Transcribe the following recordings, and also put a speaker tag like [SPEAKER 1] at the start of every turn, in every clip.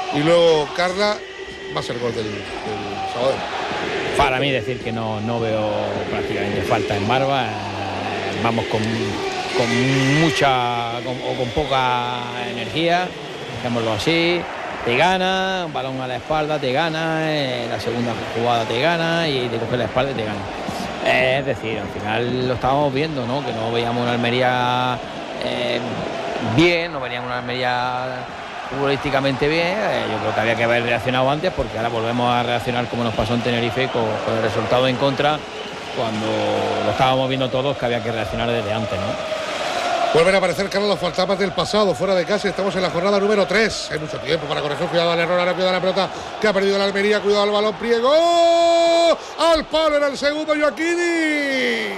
[SPEAKER 1] Y luego Carla va a ser gol del Sabadell.
[SPEAKER 2] Para mí decir que no veo prácticamente falta en Barba. Vamos con mucha o con poca energía, dejémoslo así. Te gana, un balón a la espalda te gana, la segunda jugada te gana y te coge la espalda y te gana. Es decir, al final lo estábamos viendo, ¿no? Que no veíamos una Almería bien, no veníamos una Almería futbolísticamente bien. Yo creo que había que haber reaccionado antes, porque ahora volvemos a reaccionar como nos pasó en Tenerife con el resultado en contra, cuando lo estábamos viendo todos que había que reaccionar desde antes, ¿no?
[SPEAKER 1] Vuelven a aparecer, Carlos, los fantasmas del pasado fuera de casa. Estamos en la jornada número 3. Hay mucho tiempo para corregir. Cuidado al error, ahora cuidado a la pelota que ha perdido la Almería. Cuidado al balón, Priego. Al palo en el segundo, Joaquini.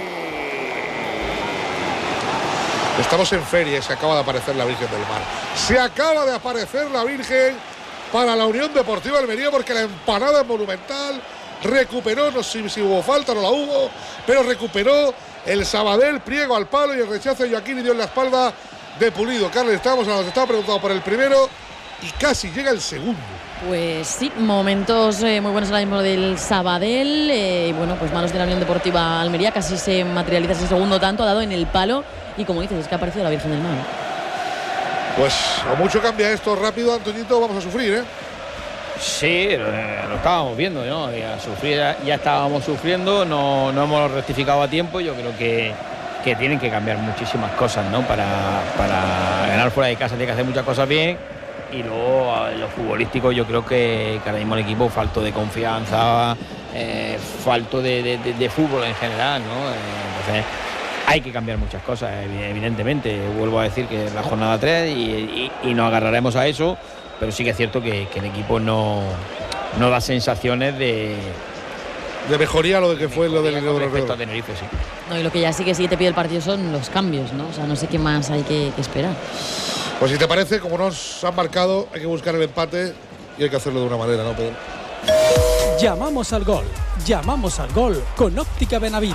[SPEAKER 1] Estamos en feria y se acaba de aparecer la Virgen del Mar. Se acaba de aparecer la Virgen para la Unión Deportiva Almería, porque la empanada es monumental. Recuperó, no sé si hubo falta, no la hubo, pero recuperó el Sabadell. Priego al palo y el rechazo de Joaquini dio en la espalda de Pulido. Carles, estaba preguntado por el primero y casi llega el segundo.
[SPEAKER 3] Pues sí, momentos muy buenos ahora mismo del Sabadell. Y bueno, pues manos de la Unión Deportiva Almería. Casi se materializa ese segundo tanto, ha dado en el palo. Y como dices, es que ha aparecido la Virgen del Mar.
[SPEAKER 1] Pues a mucho cambia esto rápido, Antoñito, vamos a sufrir, ¿eh?
[SPEAKER 2] Sí, lo estábamos viendo, ¿no? Ya estábamos sufriendo, no hemos rectificado a tiempo. Yo creo que tienen que cambiar muchísimas cosas, ¿no? Para ganar fuera de casa tiene que hacer muchas cosas bien. Y luego lo futbolístico, yo creo que ahora mismo el equipo falto de confianza, falto de fútbol en general, ¿no? Entonces hay que cambiar muchas cosas, evidentemente. Vuelvo a decir que es la jornada 3 y nos agarraremos a eso. Pero sí que es cierto que el equipo no da sensaciones de
[SPEAKER 1] mejoría lo de que fue lo del
[SPEAKER 2] respecto a Tenerife, sí.
[SPEAKER 3] No, y lo que ya sí te pide el partido son los cambios, ¿no? O sea, no sé qué más hay que esperar.
[SPEAKER 1] Pues si te parece, como nos han marcado, hay que buscar el empate y hay que hacerlo de una manera, ¿no, Pedro?
[SPEAKER 4] Llamamos al gol con Óptica Benavides.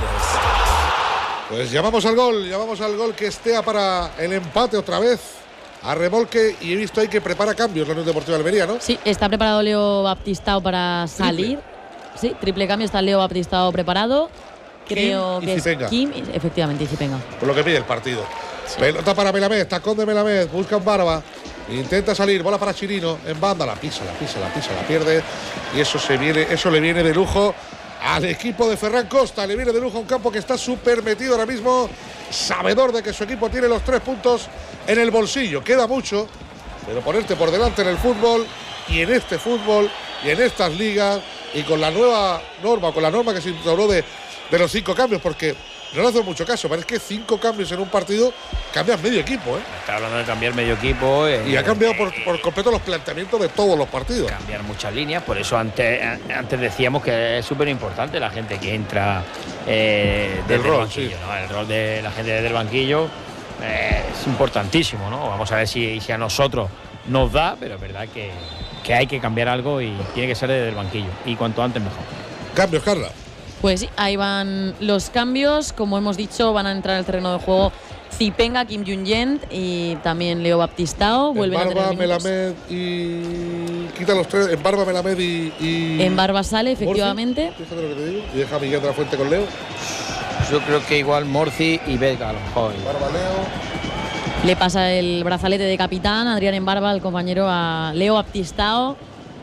[SPEAKER 1] Pues llamamos al gol que estea para el empate otra vez. A remolque, y he visto ahí que prepara cambios la Unión Deportiva de Almería, ¿no?
[SPEAKER 3] Sí, está preparado Leo Baptistao para salir. Sí, triple cambio, está Leo Baptistao preparado. Creo que es Kim, efectivamente, y Zipenga.
[SPEAKER 1] Por lo que pide el partido.
[SPEAKER 3] Sí.
[SPEAKER 1] Pelota para Melamed, tacón de Melamed, busca un Barba, intenta salir, bola para Chirino, en banda, la pisa, la pierde. Y eso le viene de lujo al equipo de Ferran Costa, le viene de lujo a un campo que está súper metido ahora mismo, sabedor de que su equipo tiene los 3 puntos en el bolsillo. Queda mucho, pero ponerte por delante en el fútbol, y en este fútbol, y en estas ligas, y con la nueva norma, que se instauró de los 5 cambios, porque no le hace mucho caso, pero es que 5 cambios en un partido cambian medio equipo, ¿eh?
[SPEAKER 2] Está hablando de cambiar medio equipo.
[SPEAKER 1] Y ha cambiado por completo los planteamientos de todos los partidos.
[SPEAKER 2] Cambiar muchas líneas, por eso antes decíamos que es súper importante la gente que entra desde el banquillo, sí. ¿No? El rol de la gente desde el banquillo es importantísimo, ¿no? Vamos a ver si a nosotros nos da, pero es verdad que hay que cambiar algo y tiene que ser desde el banquillo, y cuanto antes mejor.
[SPEAKER 1] Cambios, Carla.
[SPEAKER 3] Pues sí, ahí van los cambios. Como hemos dicho, van a entrar al terreno de juego Zipenga, Kim Jung-yent y también Leo Baptistao. Vuelven
[SPEAKER 1] en Barba,
[SPEAKER 3] a tener
[SPEAKER 1] Melamed y... Quita los 3, en Barba, Melamed y...
[SPEAKER 3] En Barba sale, efectivamente.
[SPEAKER 1] Fíjate lo que te digo. Y deja a Miguel de la Fuente con Leo.
[SPEAKER 2] Yo creo que igual Morci y Vega a lo mejor.
[SPEAKER 1] Barba, Leo.
[SPEAKER 3] Le pasa el brazalete de capitán Adrián en Barba, el compañero, a Leo Baptistao.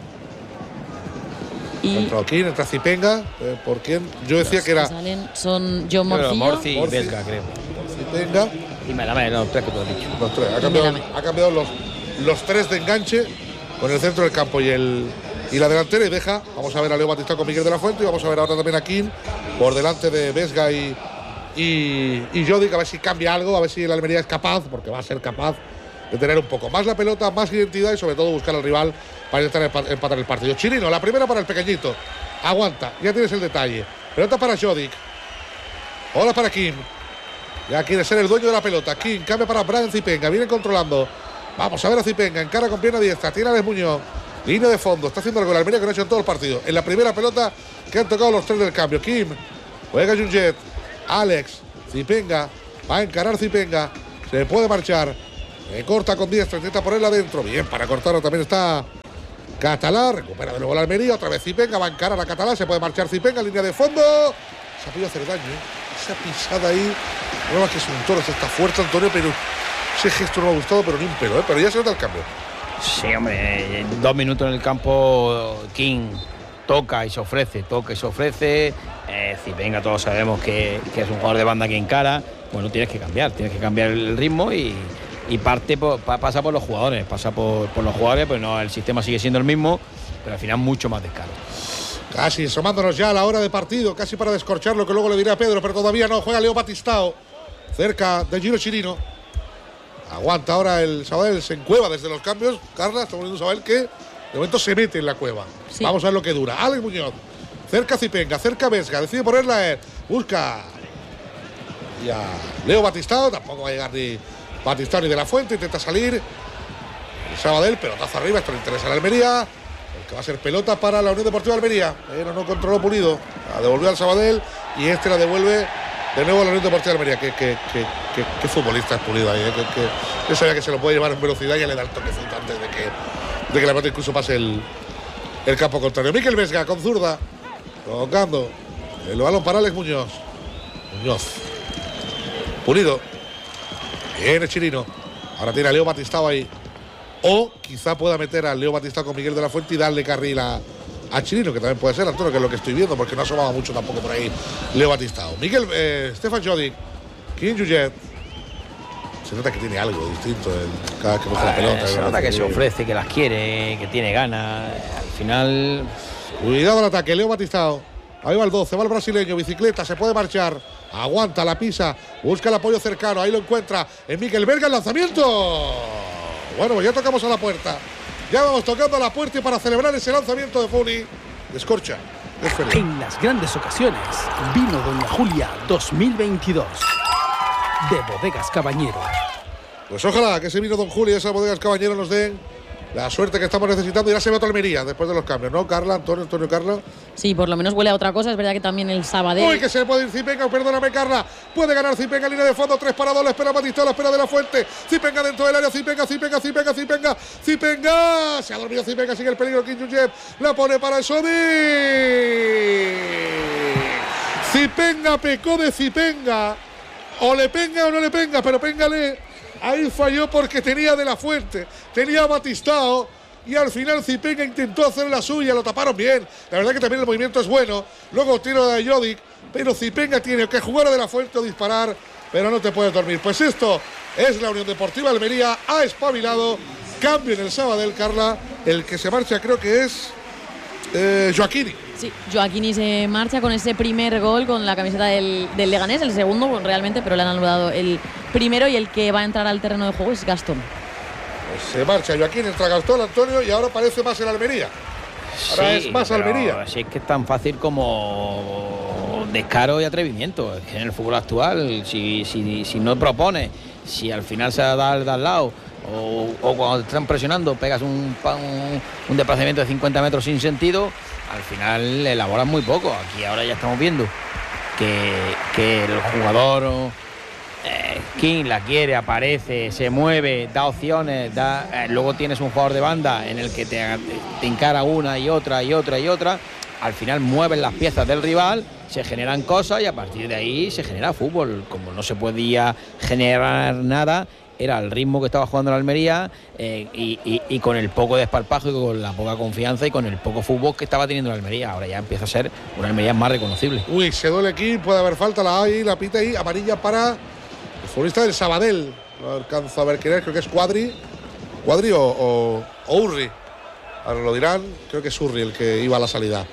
[SPEAKER 3] Y
[SPEAKER 1] Entra quién, entra Zipenga, ¿por quién? Yo decía que era...
[SPEAKER 3] Salen son John Morcillo.
[SPEAKER 2] Morci y Belga, creo.
[SPEAKER 1] Zipenga.
[SPEAKER 2] Y Melamed, los 3 que tú has dicho.
[SPEAKER 1] Los 3. Ha cambiado los 3 de enganche con el centro del campo y la delantera, y deja, vamos a ver a Leo Baptistao con Miguel de la Fuente, y vamos a ver ahora también a Kim por delante de Vesga y Jodic, a ver si cambia algo, a ver si el Almería es capaz, porque va a ser capaz de tener un poco más la pelota, más identidad y sobre todo buscar al rival para intentar empatar el partido. Chirino, la primera para el pequeñito. Aguanta, ya tienes el detalle. Pelota para Jodic. Ahora para Kim. Ya quiere ser el dueño de la pelota. Kim cambia para Brian Zipenga. Viene controlando. Vamos a ver a Zipenga. Encara con pierna diestra. Tiene a Alex Muñoz. Línea de fondo. Está haciendo algo el Almería que no ha hecho en todo el partido. En la primera pelota que han tocado los 3 del cambio. Kim. Juega Jung-yent. Alex. Zipenga. Va a encarar Zipenga. Se puede marchar. Corta con diestra. Intenta ponerla adentro. Bien, para cortarlo también está Catalá, recupera de nuevo la Almería, otra vez Zipenga, va a encarar a Catalá, se puede marchar Zipenga, línea de fondo. Se ha podido hacer daño, esa pisada ahí. No, que es un toro, está fuerte Antonio, pero ese gesto no me ha gustado, pero ni un pelo, pero ya se nota el cambio.
[SPEAKER 2] Sí, hombre, 2 minutos en el campo, King toca y se ofrece, Zipenga todos sabemos que es un jugador de banda que encara. Bueno, tienes que cambiar el ritmo y pasa por los jugadores, pues no, el sistema sigue siendo el mismo, pero al final mucho más descaro.
[SPEAKER 1] Casi asomándonos ya a la hora de partido, casi para descorchar lo que luego le diré a Pedro, pero todavía no. Juega Leo Batistao, cerca de Giro Chirino. Aguanta ahora el Sabadell, se encueva desde los cambios. Carla, estamos viendo un Sabadell que de momento se mete en la cueva. Sí. Vamos a ver lo que dura. Alex Muñoz, cerca Zipenga, cerca Vesga, decide ponerla él. Busca ya Leo Batistao, tampoco va a llegar ni Batistao ni de la Fuente, intenta salir el Sabadell, pelotazo arriba, esto le interesa a la Almería, porque va a ser pelota para la Unión Deportiva Almería, pero no controló Pulido, la devolvió al Sabadell y este la devuelve de nuevo a la Unión Deportiva Almería. Qué futbolista es Pulido ahí, yo sabía que se lo puede llevar en velocidad y ya le da el toquecito antes de que la pelota incluso pase el campo contrario. Mikel Vesga con zurda, tocando el balón para Alex Muñoz. Pulido, viene Chirino, ahora tiene a Leo Batistao ahí, o quizá pueda meter a Leo Batistao con Miguel de la Fuente y darle carril a Chirino, que también puede ser, Antonio, que es lo que estoy viendo, porque no asomaba mucho tampoco por ahí Leo Batistao. Stefan Jodik, Kim Jujet, se nota que tiene algo distinto cada vez que coge la pelota.
[SPEAKER 2] Se nota que se ofrece, que las quiere, que tiene ganas, al final.
[SPEAKER 1] Cuidado al ataque, Leo Batistao, ahí va el 12, va el brasileño, bicicleta, se puede marchar. Aguanta, la pisa, busca el apoyo cercano, ahí lo encuentra en Mikel Vesga, el lanzamiento. Bueno, pues ya tocamos a la puerta. Ya vamos tocando a la puerta y para celebrar ese lanzamiento de Funi, descorcha.
[SPEAKER 4] En las grandes ocasiones, vino Doña Julia 2022 de Bodegas Cabañero.
[SPEAKER 1] Pues ojalá que ese vino Don Julia y esas Bodegas Cabañero nos den la suerte que estamos necesitando. Ya se ve otra Almería después de los cambios, ¿no, Carla? Antonio, Carla.
[SPEAKER 3] Sí, por lo menos huele a otra cosa. Es verdad que también el Sabadell.
[SPEAKER 1] Uy, que se puede ir Zipenga, perdóname, Carla. Puede ganar Zipenga, línea de fondo, 3 para 2, la espera Batistao, la espera de la Fuente. Zipenga dentro del área, Zipenga. Se ha dormido Zipenga, sigue el peligro. Kim Jujet la pone para el Sodi. Zipenga pecó de Zipenga. O le penga o no le penga, pero péngale. Ahí falló porque tenía de la Fuente, tenía a Batistao y al final Zipenga intentó hacer la suya, lo taparon bien. La verdad que también el movimiento es bueno. Luego tiro de Jodik, pero Zipenga tiene que jugar a de la Fuente o disparar, pero no te puedes dormir. Pues esto es la Unión Deportiva Almería, ha espabilado. Cambio en el Sabadell, Carla. El que se marcha creo que es Joaquini.
[SPEAKER 3] Sí, Joaquini se marcha con ese primer gol con la camiseta del Leganés, el segundo pues, realmente, pero le han anulado el primero y el que va a entrar al terreno de juego es Gastón.
[SPEAKER 1] Pues se marcha Joaquín, entra Gastón, Antonio, y ahora parece más el Almería. Ahora sí, es más Almería.
[SPEAKER 2] Sí, es que es tan fácil como descaro y atrevimiento. Es que en el fútbol actual, si no propones, si al final se da al lado, o cuando te están presionando pegas un desplazamiento de 50 metros sin sentido, al final elaboras muy poco. Aquí ahora ya estamos viendo que el jugador King la quiere, aparece, se mueve, da opciones, luego tienes un jugador de banda en el que te encara una y otra. Al final mueven las piezas del rival, se generan cosas y a partir de ahí se genera fútbol. Como no se podía generar nada, era el ritmo que estaba jugando la Almería y con el poco desparpajo y con la poca confianza y con el poco fútbol que estaba teniendo la Almería. Ahora ya empieza a ser una Almería más reconocible.
[SPEAKER 1] Uy, se duele aquí, puede haber falta, la pita ahí, amarilla para el futbolista del Sabadell. No alcanzo a ver quién es, creo que es Cuadri o Urri. Ahora lo dirán, creo que es Urri el que iba a la salida.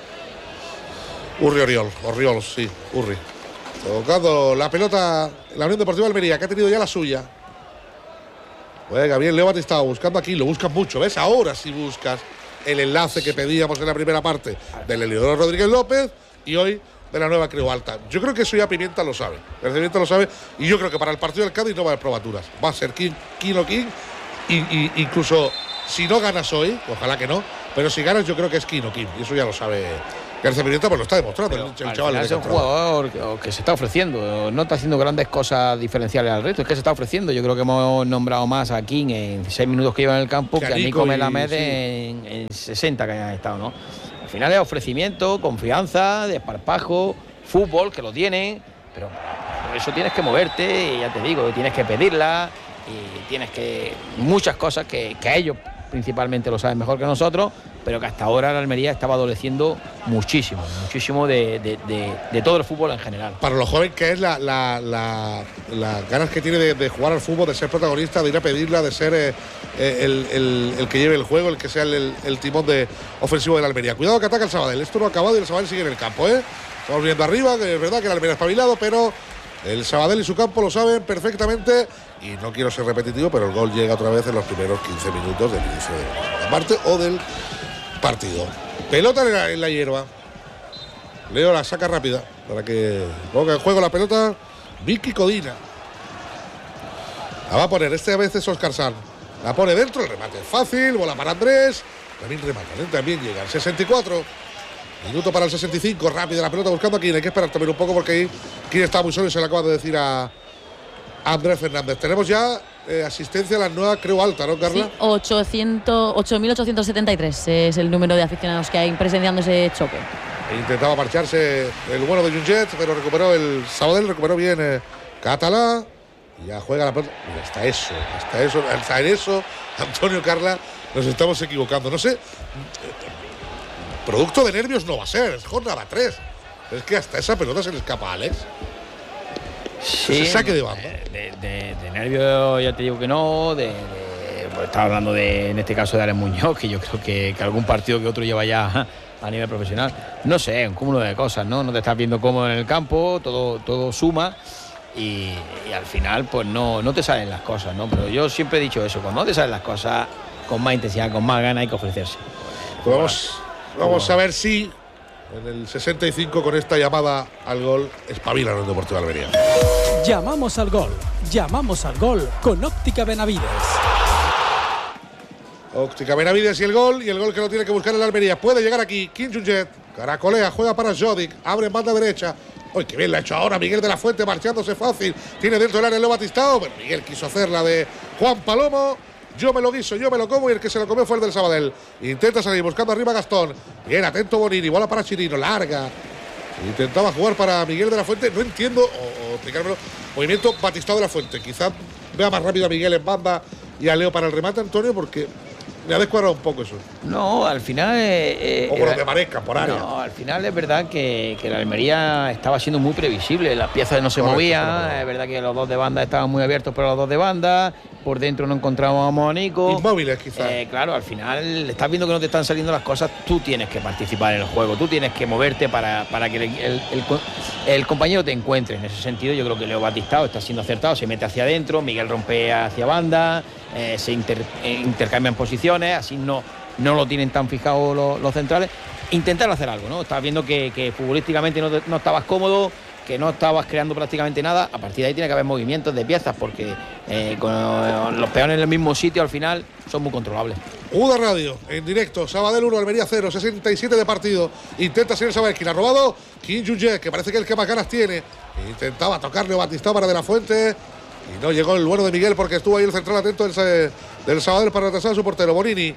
[SPEAKER 1] Orriol, sí, Urri. Tocando la pelota la Unión Deportiva Almería, que ha tenido ya la suya. Juega bien Leo Batistao, buscando aquí, lo buscan mucho, ¿ves? Ahora sí buscas el enlace que pedíamos en la primera parte del Heliodoro Rodríguez López y hoy de la nueva Creu Alta. Yo creo que eso ya Pimienta lo sabe. Pimienta lo sabe y yo creo que para el partido del Cádiz no va a haber probaturas. Va a ser King y incluso si no ganas hoy, ojalá que no, pero si ganas yo creo que es King. Y eso ya lo sabe García Pimienta pues lo está demostrando. El chaval
[SPEAKER 2] es un jugador que se está ofreciendo, no está haciendo grandes cosas diferenciales al resto, es que se está ofreciendo. Yo creo que hemos nombrado más a King en 6 minutos que lleva en el campo que a Nico Melamed en 60 que hayan estado, ¿no? Al final es ofrecimiento, confianza, desparpajo, fútbol, que lo tienen, pero por eso tienes que moverte, y ya te digo, tienes que pedirla, y tienes que muchas cosas que ellos principalmente lo saben mejor que nosotros, pero que hasta ahora la Almería estaba adoleciendo muchísimo de todo el fútbol en general.
[SPEAKER 1] Para los jóvenes, que es las ganas que tiene de jugar al fútbol, de ser protagonista, de ir a pedirla, de ser el que lleve el juego, el que sea el timón ofensivo de la Almería. Cuidado que ataca el Sabadell, esto no ha acabado y el Sabadell sigue en el campo, Estamos viendo arriba, que es verdad que la Almería está espabilado, pero el Sabadell y su campo lo saben perfectamente. Y no quiero ser repetitivo, pero el gol llega otra vez en los primeros 15 minutos del inicio de la segunda parte o del partido. Pelota en la hierba. Leo la saca rápida para que ponga en juego la pelota Vicky Codina. La va a poner, a veces Óscar Sanz. La pone dentro, el remate fácil, bola para Andrés. También remata, también llega. 64. Minuto para el 65, rápida la pelota buscando a King. Hay que esperar también un poco porque ahí King está muy solo y se le acaba de decir a Andrés Fernández. Tenemos ya asistencia a la nueva, creo, alta, ¿no, Carla?
[SPEAKER 3] Sí, 8.873 es el número de aficionados que hay presenciando ese choque.
[SPEAKER 1] Intentaba marcharse el bueno de Junget, pero recuperó el Sabadell, recuperó bien Catalá. Y ya juega la pelota. Mira, hasta en eso, Antonio, Carla, nos estamos equivocando. No sé, producto de nervios no va a ser, es jornada 3. Es que hasta esa pelota se le escapa a Alex.
[SPEAKER 2] Sí,
[SPEAKER 1] se saque de banda.
[SPEAKER 2] De nervios ya te digo que no, pues estaba hablando en este caso de Alex Muñoz, que yo creo que algún partido que otro lleva ya a nivel profesional. No sé, un cúmulo de cosas, ¿no? No te estás viendo cómodo en el campo, todo suma y al final pues no te salen las cosas, ¿no? Pero yo siempre he dicho eso, cuando no te salen las cosas con más intensidad, con más ganas hay que ofrecerse.
[SPEAKER 1] Pues vamos a ver si en el 65 con esta llamada al gol espabilan el Deportivo Almería.
[SPEAKER 4] Llamamos al gol con Óptica Benavides.
[SPEAKER 1] Óptica Benavides y el gol que lo tiene que buscar el Almería. Puede llegar aquí, King Junget, caracolea, juega para Jodic, abre en banda derecha. ¡Uy, qué bien la ha hecho ahora Miguel de la Fuente, marchándose fácil! Tiene dentro del área Leo Batistao, pero Miguel quiso hacer la de Juan Palomo. Yo me lo guiso, yo me lo como, y el que se lo comió fue el del Sabadell. Intenta salir buscando arriba a Gastón. Bien, atento Bonini, bola para Chirino, larga. Intentaba jugar para Miguel de la Fuente. No entiendo, o explicármelo. Movimiento Batistao de la Fuente. Quizás vea más rápido a Miguel en banda y a Leo para el remate, Antonio, porque me ha descuadrado un poco eso.
[SPEAKER 2] No, al final
[SPEAKER 1] o por lo que parezca, por área.
[SPEAKER 2] No, al final es verdad que la Almería estaba siendo muy previsible. Las piezas no se movían. Es verdad que los dos de banda estaban muy abiertos, pero los dos de banda. Por dentro no encontrábamos a Nico.
[SPEAKER 1] Inmóviles, quizás.
[SPEAKER 2] Claro, al final estás viendo que no te están saliendo las cosas. Tú tienes que participar en el juego. Tú tienes que moverte para que el compañero te encuentre. En ese sentido, yo creo que Leo Batistao está siendo acertado. Se mete hacia adentro. Miguel rompe hacia banda. Se intercambian posiciones. Así no lo tienen tan fijado los centrales. Intentar hacer algo, ¿no? Estás viendo que futbolísticamente no estabas cómodo, que no estabas creando prácticamente nada. A partir de ahí tiene que haber movimientos de piezas, porque con los peones en el mismo sitio al final son muy controlables.
[SPEAKER 1] UDA Radio, en directo, Sabadell 1, Almería 0, 67 de partido. Intenta ser el Sabadell, quien ha robado King Junget, que parece que el que más ganas tiene. Intentaba tocarle Batistao para de la Fuente y no llegó el bueno de Miguel, porque estuvo ahí el central atento del Sabadell para retrasar a su portero. Bonini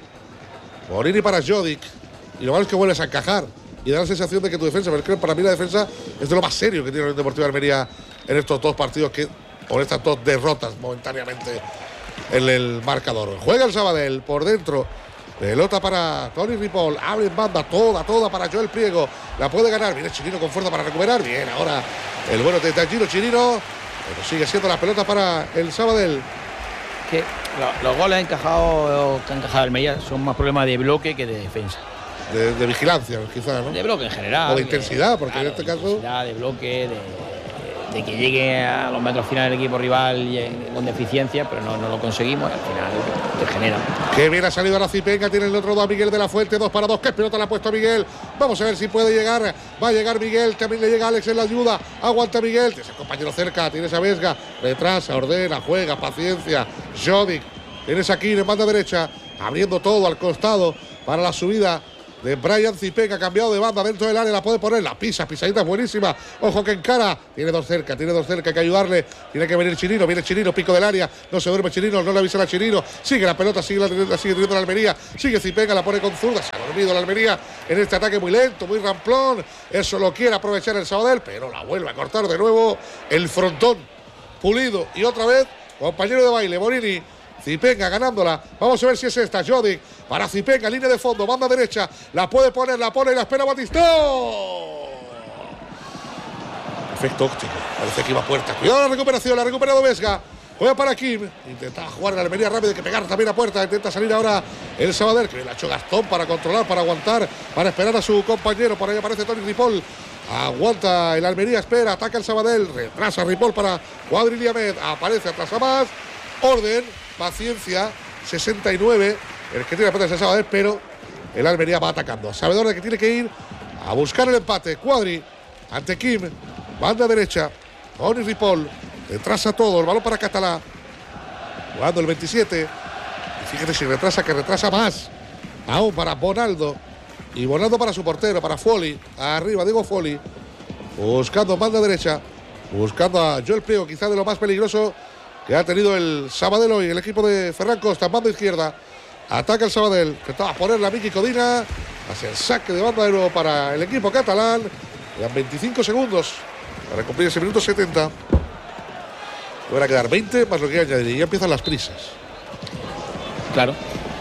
[SPEAKER 1] para Jodic, y lo malo es que vuelves a encajar y da la sensación de que tu defensa, porque para mí la defensa es de lo más serio que tiene el Deportivo de Almería en estos dos partidos, o en estas dos derrotas momentáneamente en el marcador. Juega el Sabadell por dentro, pelota para Toni Ripoll, abre en banda, toda para Joel Priego, la puede ganar, viene Chirino con fuerza para recuperar, bien ahora el bueno de Giro Chirino, pero sigue siendo la pelota para el Sabadell.
[SPEAKER 2] Que los goles que ha encajado Almería son más problemas de bloque que de defensa.
[SPEAKER 1] De vigilancia, quizás, ¿no?
[SPEAKER 2] De bloque en general.
[SPEAKER 1] O de intensidad, porque claro, en este caso.
[SPEAKER 2] De bloque, de que llegue a los metros finales del equipo rival con deficiencia, pero no lo conseguimos y al final te genera.
[SPEAKER 1] Qué bien ha salido la Zipenga, tiene el otro 2 Miguel de la Fuente, 2 para 2. ¿Qué pelota le ha puesto a Miguel? Vamos a ver si puede llegar. Va a llegar Miguel, también le llega Alex en la ayuda. Aguanta Miguel, tienes el compañero cerca, tienes a Vesga, retrasa, ordena, juega, paciencia. Jodic, tienes aquí en banda derecha, abriendo todo al costado para la subida de Brian Zipenga, ha cambiado de banda dentro del área, la puede poner, la pisadita buenísima, ojo que encara, tiene dos cerca, hay que ayudarle, tiene que venir Chirino, viene Chirino, pico del área, no se duerme Chirino, no le avisa a Chirino, sigue la pelota, sigue teniendo la Almería, sigue Zipenga, la pone con zurda, se ha dormido la Almería en este ataque muy lento, muy ramplón, eso lo quiere aprovechar el Sabadell, pero la vuelve a cortar de nuevo el frontón, Pulido, y otra vez, compañero de baile, Bonini, Zipenga ganándola, vamos a ver si es esta, Jodik, para Zipenga, línea de fondo, banda derecha, la puede poner, la pone y la espera Batistó. Efecto óptico, parece que iba a puerta, cuidado la recuperación, la ha recuperado Vesga, juega para Kim, intenta jugar en la Almería rápido, hay que pegar también a puerta, intenta salir ahora el Sabadell, que le ha hecho Gastón para controlar, para aguantar, para esperar a su compañero, por ahí aparece Toni Ripoll, aguanta el Almería, espera, ataca el Sabadell, retrasa Ripoll para Cuadri Diamed, aparece atrás a más, orden, paciencia, 69, el que tiene la pelota es el Sabadell, pero el Almería va atacando, sabedor de que tiene que ir a buscar el empate, Cuadri ante Kim, banda derecha, Toni Ripoll, retrasa todo, el balón para Catalá, jugando el 27, y fíjate si retrasa, que retrasa más, aún para Bonaldo, y Bonaldo para su portero, para Foley, arriba Diego Foley, buscando banda derecha, buscando a Joel Priego, quizá de lo más peligroso que ha tenido el Sabadell hoy, el equipo de Ferran Costa, banda izquierda, ataca el Sabadell, que estaba a poner la Miki Codina, hace el saque de banda de nuevo para el equipo catalán, quedan 25 segundos para cumplir ese minuto 70, van a quedar 20 más lo que añadir, y ya empiezan las prisas.
[SPEAKER 2] Claro.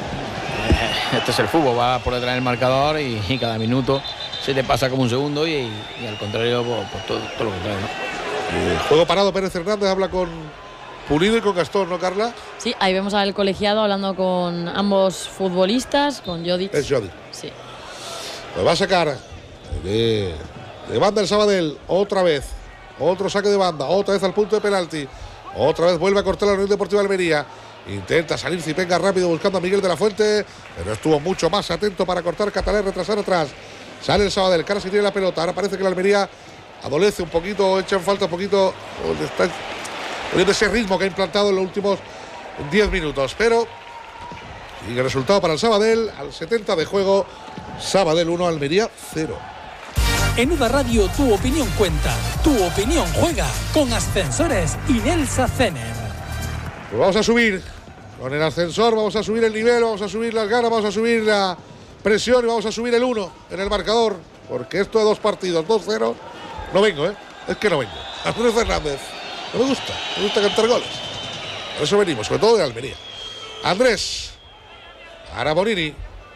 [SPEAKER 2] Este es el fútbol, va por detrás del marcador y cada minuto se te pasa como un segundo y al contrario, pues todo lo contrario, ¿no?
[SPEAKER 1] Juego parado, Pérez Hernández habla con Pulido y con Gastón, ¿no, Carla?
[SPEAKER 3] Sí, ahí vemos al colegiado hablando con ambos futbolistas, con Jodik.
[SPEAKER 1] Es Jodik.
[SPEAKER 3] Sí.
[SPEAKER 1] Pues va a sacar de banda el Sabadell, otra vez, otro saque de banda, otra vez al punto de penalti, otra vez vuelve a cortar la Unión Deportiva Almería. Intenta salir Zipenga rápido buscando a Miguel de la Fuente, pero estuvo mucho más atento para cortar Catalán, retrasar atrás. Sale el Sabadell, cara si tiene la pelota. Ahora parece que la Almería adolece un poquito, echa en falta un poquito, está poniendo ese ritmo que ha implantado en los últimos 10 minutos. Pero sigue el resultado para el Sabadell al 70 de juego. Sabadell 1, Almería 0.
[SPEAKER 4] En UDA Radio tu opinión cuenta, tu opinión juega con Ascensores Inelsa Cener.
[SPEAKER 1] Pues vamos a subir con el ascensor, vamos a subir el nivel, vamos a subir las ganas, vamos a subir la presión y vamos a subir el 1 en el marcador, porque esto de 2 partidos, 2-0, no vengo, es que no vengo. Andrés Fernández, no me gusta cantar goles. Por eso venimos, sobre todo de Almería. Andrés, ahora Bonini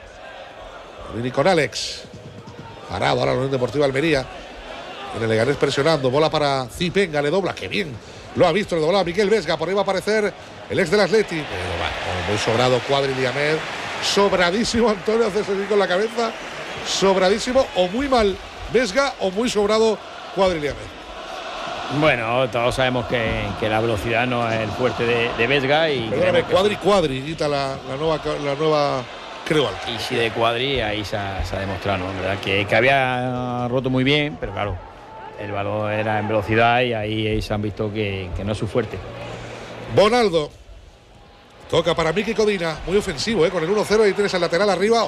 [SPEAKER 1] con Alex, parado ahora la Unión Deportiva Almería, en el Leganés presionando, bola para Zipenga, le dobla, qué bien. Lo ha visto, le doblaba Miquel Vesga, por ahí va a aparecer el ex del Atleti. Pero bueno, muy sobrado Cuadri Diamed, sobradísimo Antonio, hace así con la cabeza, sobradísimo o muy mal Vesga o muy sobrado Cuadri Diamed.
[SPEAKER 2] Bueno, todos sabemos que la velocidad no es el fuerte de Vesga y
[SPEAKER 1] Cuadri, quita la nueva creo.
[SPEAKER 2] Y si de Cuadri ahí se ha demostrado, ¿no? ¿Verdad? Que había roto muy bien, pero claro, el balón era en velocidad y ahí se han visto que no es su fuerte.
[SPEAKER 1] Bonaldo toca para Miki Codina, muy ofensivo, con el 1-0 y tienes el lateral arriba.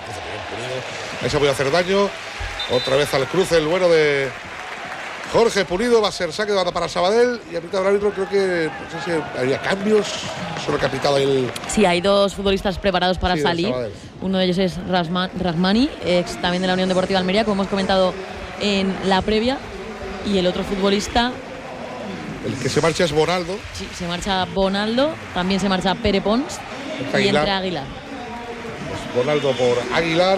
[SPEAKER 1] Ahí se puede hacer daño. Otra vez al cruce el bueno de Jorge Pulido, va a ser saque de banda para Sabadell y a mitad del árbitro creo que no sé si había cambios, solo que ha pitado el...
[SPEAKER 3] Sí, hay 2 futbolistas preparados para salir. Uno de ellos es Rahmani, ex también de la Unión Deportiva Almería, como hemos comentado en la previa. Y el otro futbolista...
[SPEAKER 1] El que se marcha es Bonaldo.
[SPEAKER 3] Sí, se marcha Bonaldo. También se marcha Pere Pons. Y entra Aguilar.
[SPEAKER 1] Pues Bonaldo por Aguilar.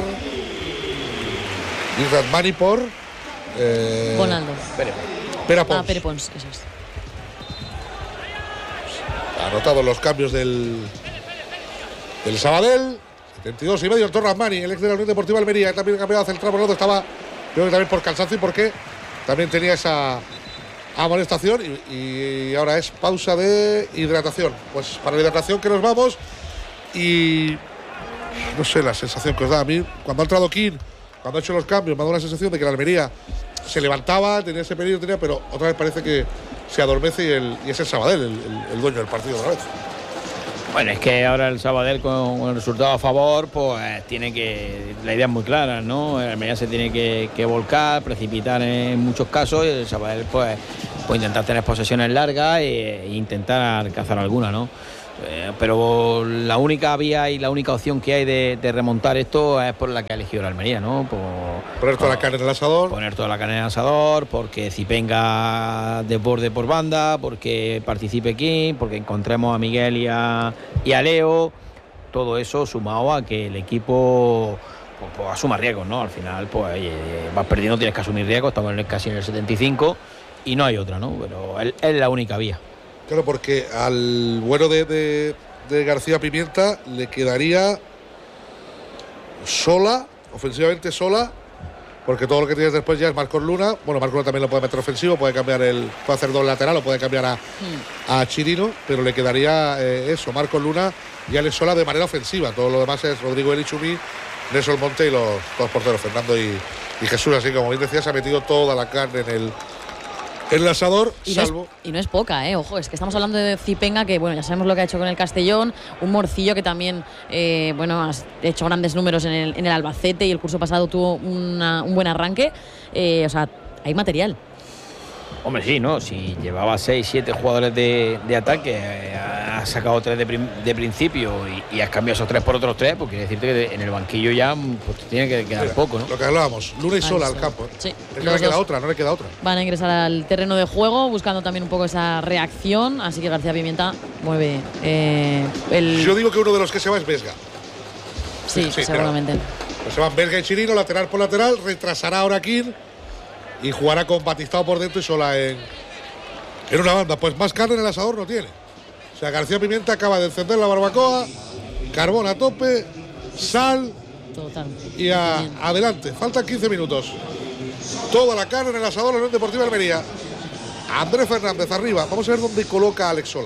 [SPEAKER 1] Y Rahmani por...
[SPEAKER 3] Bonaldo.
[SPEAKER 1] Pere Pons.
[SPEAKER 3] Pere Pons, eso es.
[SPEAKER 1] Anotado los cambios del Sabadell. 72,5 el Torre Rahmani, el ex de la Unión Deportiva Almería. También campeón central. Bonaldo estaba, creo que también por cansancio y porque también tenía esa amonestación y ahora es pausa de hidratación. Pues para la hidratación que nos vamos y no sé la sensación que os da a mí cuando ha entrado King, cuando ha hecho los cambios, me ha dado la sensación de que la Almería se levantaba, tenía ese peligro, pero otra vez parece que se adormece y es el Sabadell el dueño del partido otra vez.
[SPEAKER 2] Bueno, es que ahora el Sabadell con el resultado a favor, pues la idea es muy clara, ¿no? El Almería se tiene que volcar, precipitar en muchos casos, y el Sabadell pues intentar tener posesiones largas e intentar cazar alguna, ¿no? Pero la única vía y la única opción que hay de remontar esto es por la que ha elegido el Almería, ¿no?
[SPEAKER 1] Poner toda la carne en el asador.
[SPEAKER 2] Poner toda la carne en el asador, porque Zipenga desborde por banda, porque participe aquí, porque encontremos a Miguel y a Leo. Todo eso sumado a que el equipo pues asuma riesgos, ¿no? Al final, pues vas perdiendo, tienes que asumir riesgos, estamos casi en el 75 y no hay otra, ¿no? Pero es la única vía.
[SPEAKER 1] Claro, porque al bueno de García Pimienta le quedaría sola, ofensivamente sola, porque todo lo que tienes después ya es Marcos Luna. Bueno, Marcos Luna también lo puede meter ofensivo, puede hacer doble lateral o puede cambiar a Chirino, pero le quedaría Marcos Luna y Alex Sola de manera ofensiva. Todo lo demás es Rodrigo Elichumi, Nelson Monte y los dos porteros, Fernando y Jesús. Así que, como bien decía, se ha metido toda la carne en el asador, salvo.
[SPEAKER 3] Y no es poca, ojo, es que estamos hablando de Zipenga, que bueno, ya sabemos lo que ha hecho con el Castellón, un Morcillo que también ha hecho grandes números en el Albacete y el curso pasado tuvo un buen arranque. O sea, hay material.
[SPEAKER 2] Hombre, sí, ¿no? Si llevaba 6, 7 jugadores de ataque, has sacado 3 de principio y has cambiado esos 3 por otros 3, pues quiere decirte que en el banquillo ya pues tiene que quedar poco, ¿no?
[SPEAKER 1] Lo que hablábamos, Luna y Sola al campo.
[SPEAKER 3] Sí.
[SPEAKER 1] No le queda otra.
[SPEAKER 3] Van a ingresar al terreno de juego buscando también un poco esa reacción, así que García Pimienta mueve
[SPEAKER 1] Yo digo que uno de los que se va es Vesga.
[SPEAKER 3] Sí, seguramente.
[SPEAKER 1] Pues se van Vesga y Chirino, lateral por lateral, retrasará ahora King y jugará con Batistao por dentro y Sola en una banda. Pues más carne en el asador no tiene. O sea, García Pimienta acaba de encender la barbacoa, carbón a tope, sal.
[SPEAKER 3] Total.
[SPEAKER 1] Y adelante. Faltan 15 minutos. Toda la carne en el asador en la Unión Deportiva Almería. Andrés Fernández arriba. Vamos a ver dónde coloca a Alex Sola.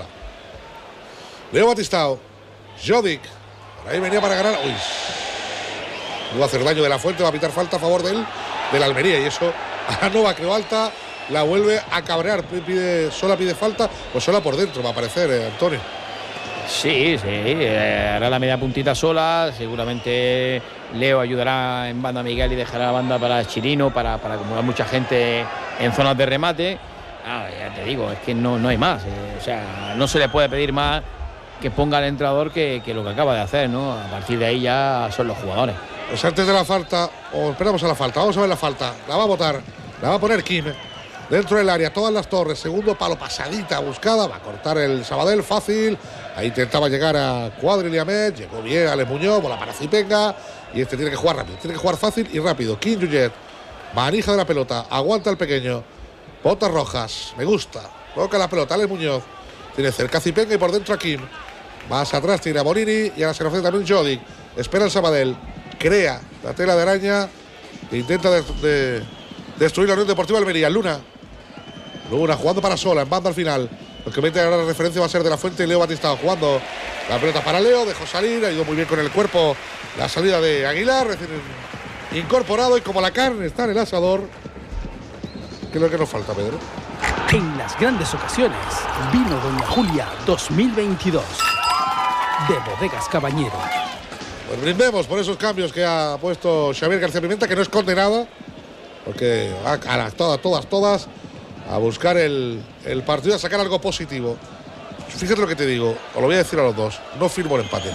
[SPEAKER 1] Leo Batistao. Jodic. Por ahí venía para ganar. Uy. No va a hacer daño de la Fuente. Va a pitar falta a favor del Almería. Y eso a Nova Crevalta la vuelve a cabrear. Sola pide falta. Pues Sola por dentro va a aparecer, Antonio.
[SPEAKER 2] Sí, hará la media puntita Sola. Seguramente Leo ayudará en banda a Miguel y dejará la banda para Chirino, para acumular mucha gente en zonas de remate. Ya te digo, es que no hay más. O sea, no se le puede pedir más que ponga al entrenador que lo que acaba de hacer, ¿no? A partir de ahí ya son los jugadores.
[SPEAKER 1] Pues antes de la falta, o esperamos a la falta, vamos a ver la falta. La va a botar, la va a poner Kim. Dentro del área, todas las torres, segundo palo, pasadita, buscada, va a cortar el Sabadell, fácil. Ahí intentaba llegar a Cuadriliamet, llegó bien Alex Muñoz, bola para Zipenga. Y este tiene que jugar rápido, tiene que jugar fácil y rápido. Kim Yujet, manija de la pelota, aguanta el pequeño. Botas rojas, me gusta. Toca la pelota, Alex Muñoz. Tiene cerca a Zipenga y por dentro a Kim. Más atrás tiene a Bonini y ahora se ofrece también Jodic. Espera el Sabadell, crea la tela de araña e intenta destruir la Unión Deportiva Almería. Luna jugando para Sola, en banda al final. Lo que mete ahora la referencia va a ser de la Fuente y Leo Batistao jugando la pelota para Leo. Dejó salir, ha ido muy bien con el cuerpo la salida de Aguilar, recién incorporado. Y como la carne está en el asador, ¿qué es lo que nos falta, Pedro?
[SPEAKER 4] En las grandes ocasiones, vino Doña Julia 2022 de Bodegas Cabañero.
[SPEAKER 1] Pues brindemos por esos cambios que ha puesto Xavier García Pimienta, que no esconde nada, porque a todas a buscar el partido, a sacar algo positivo. Fíjate lo que te digo, os lo voy a decir a los dos, no firmo el empate.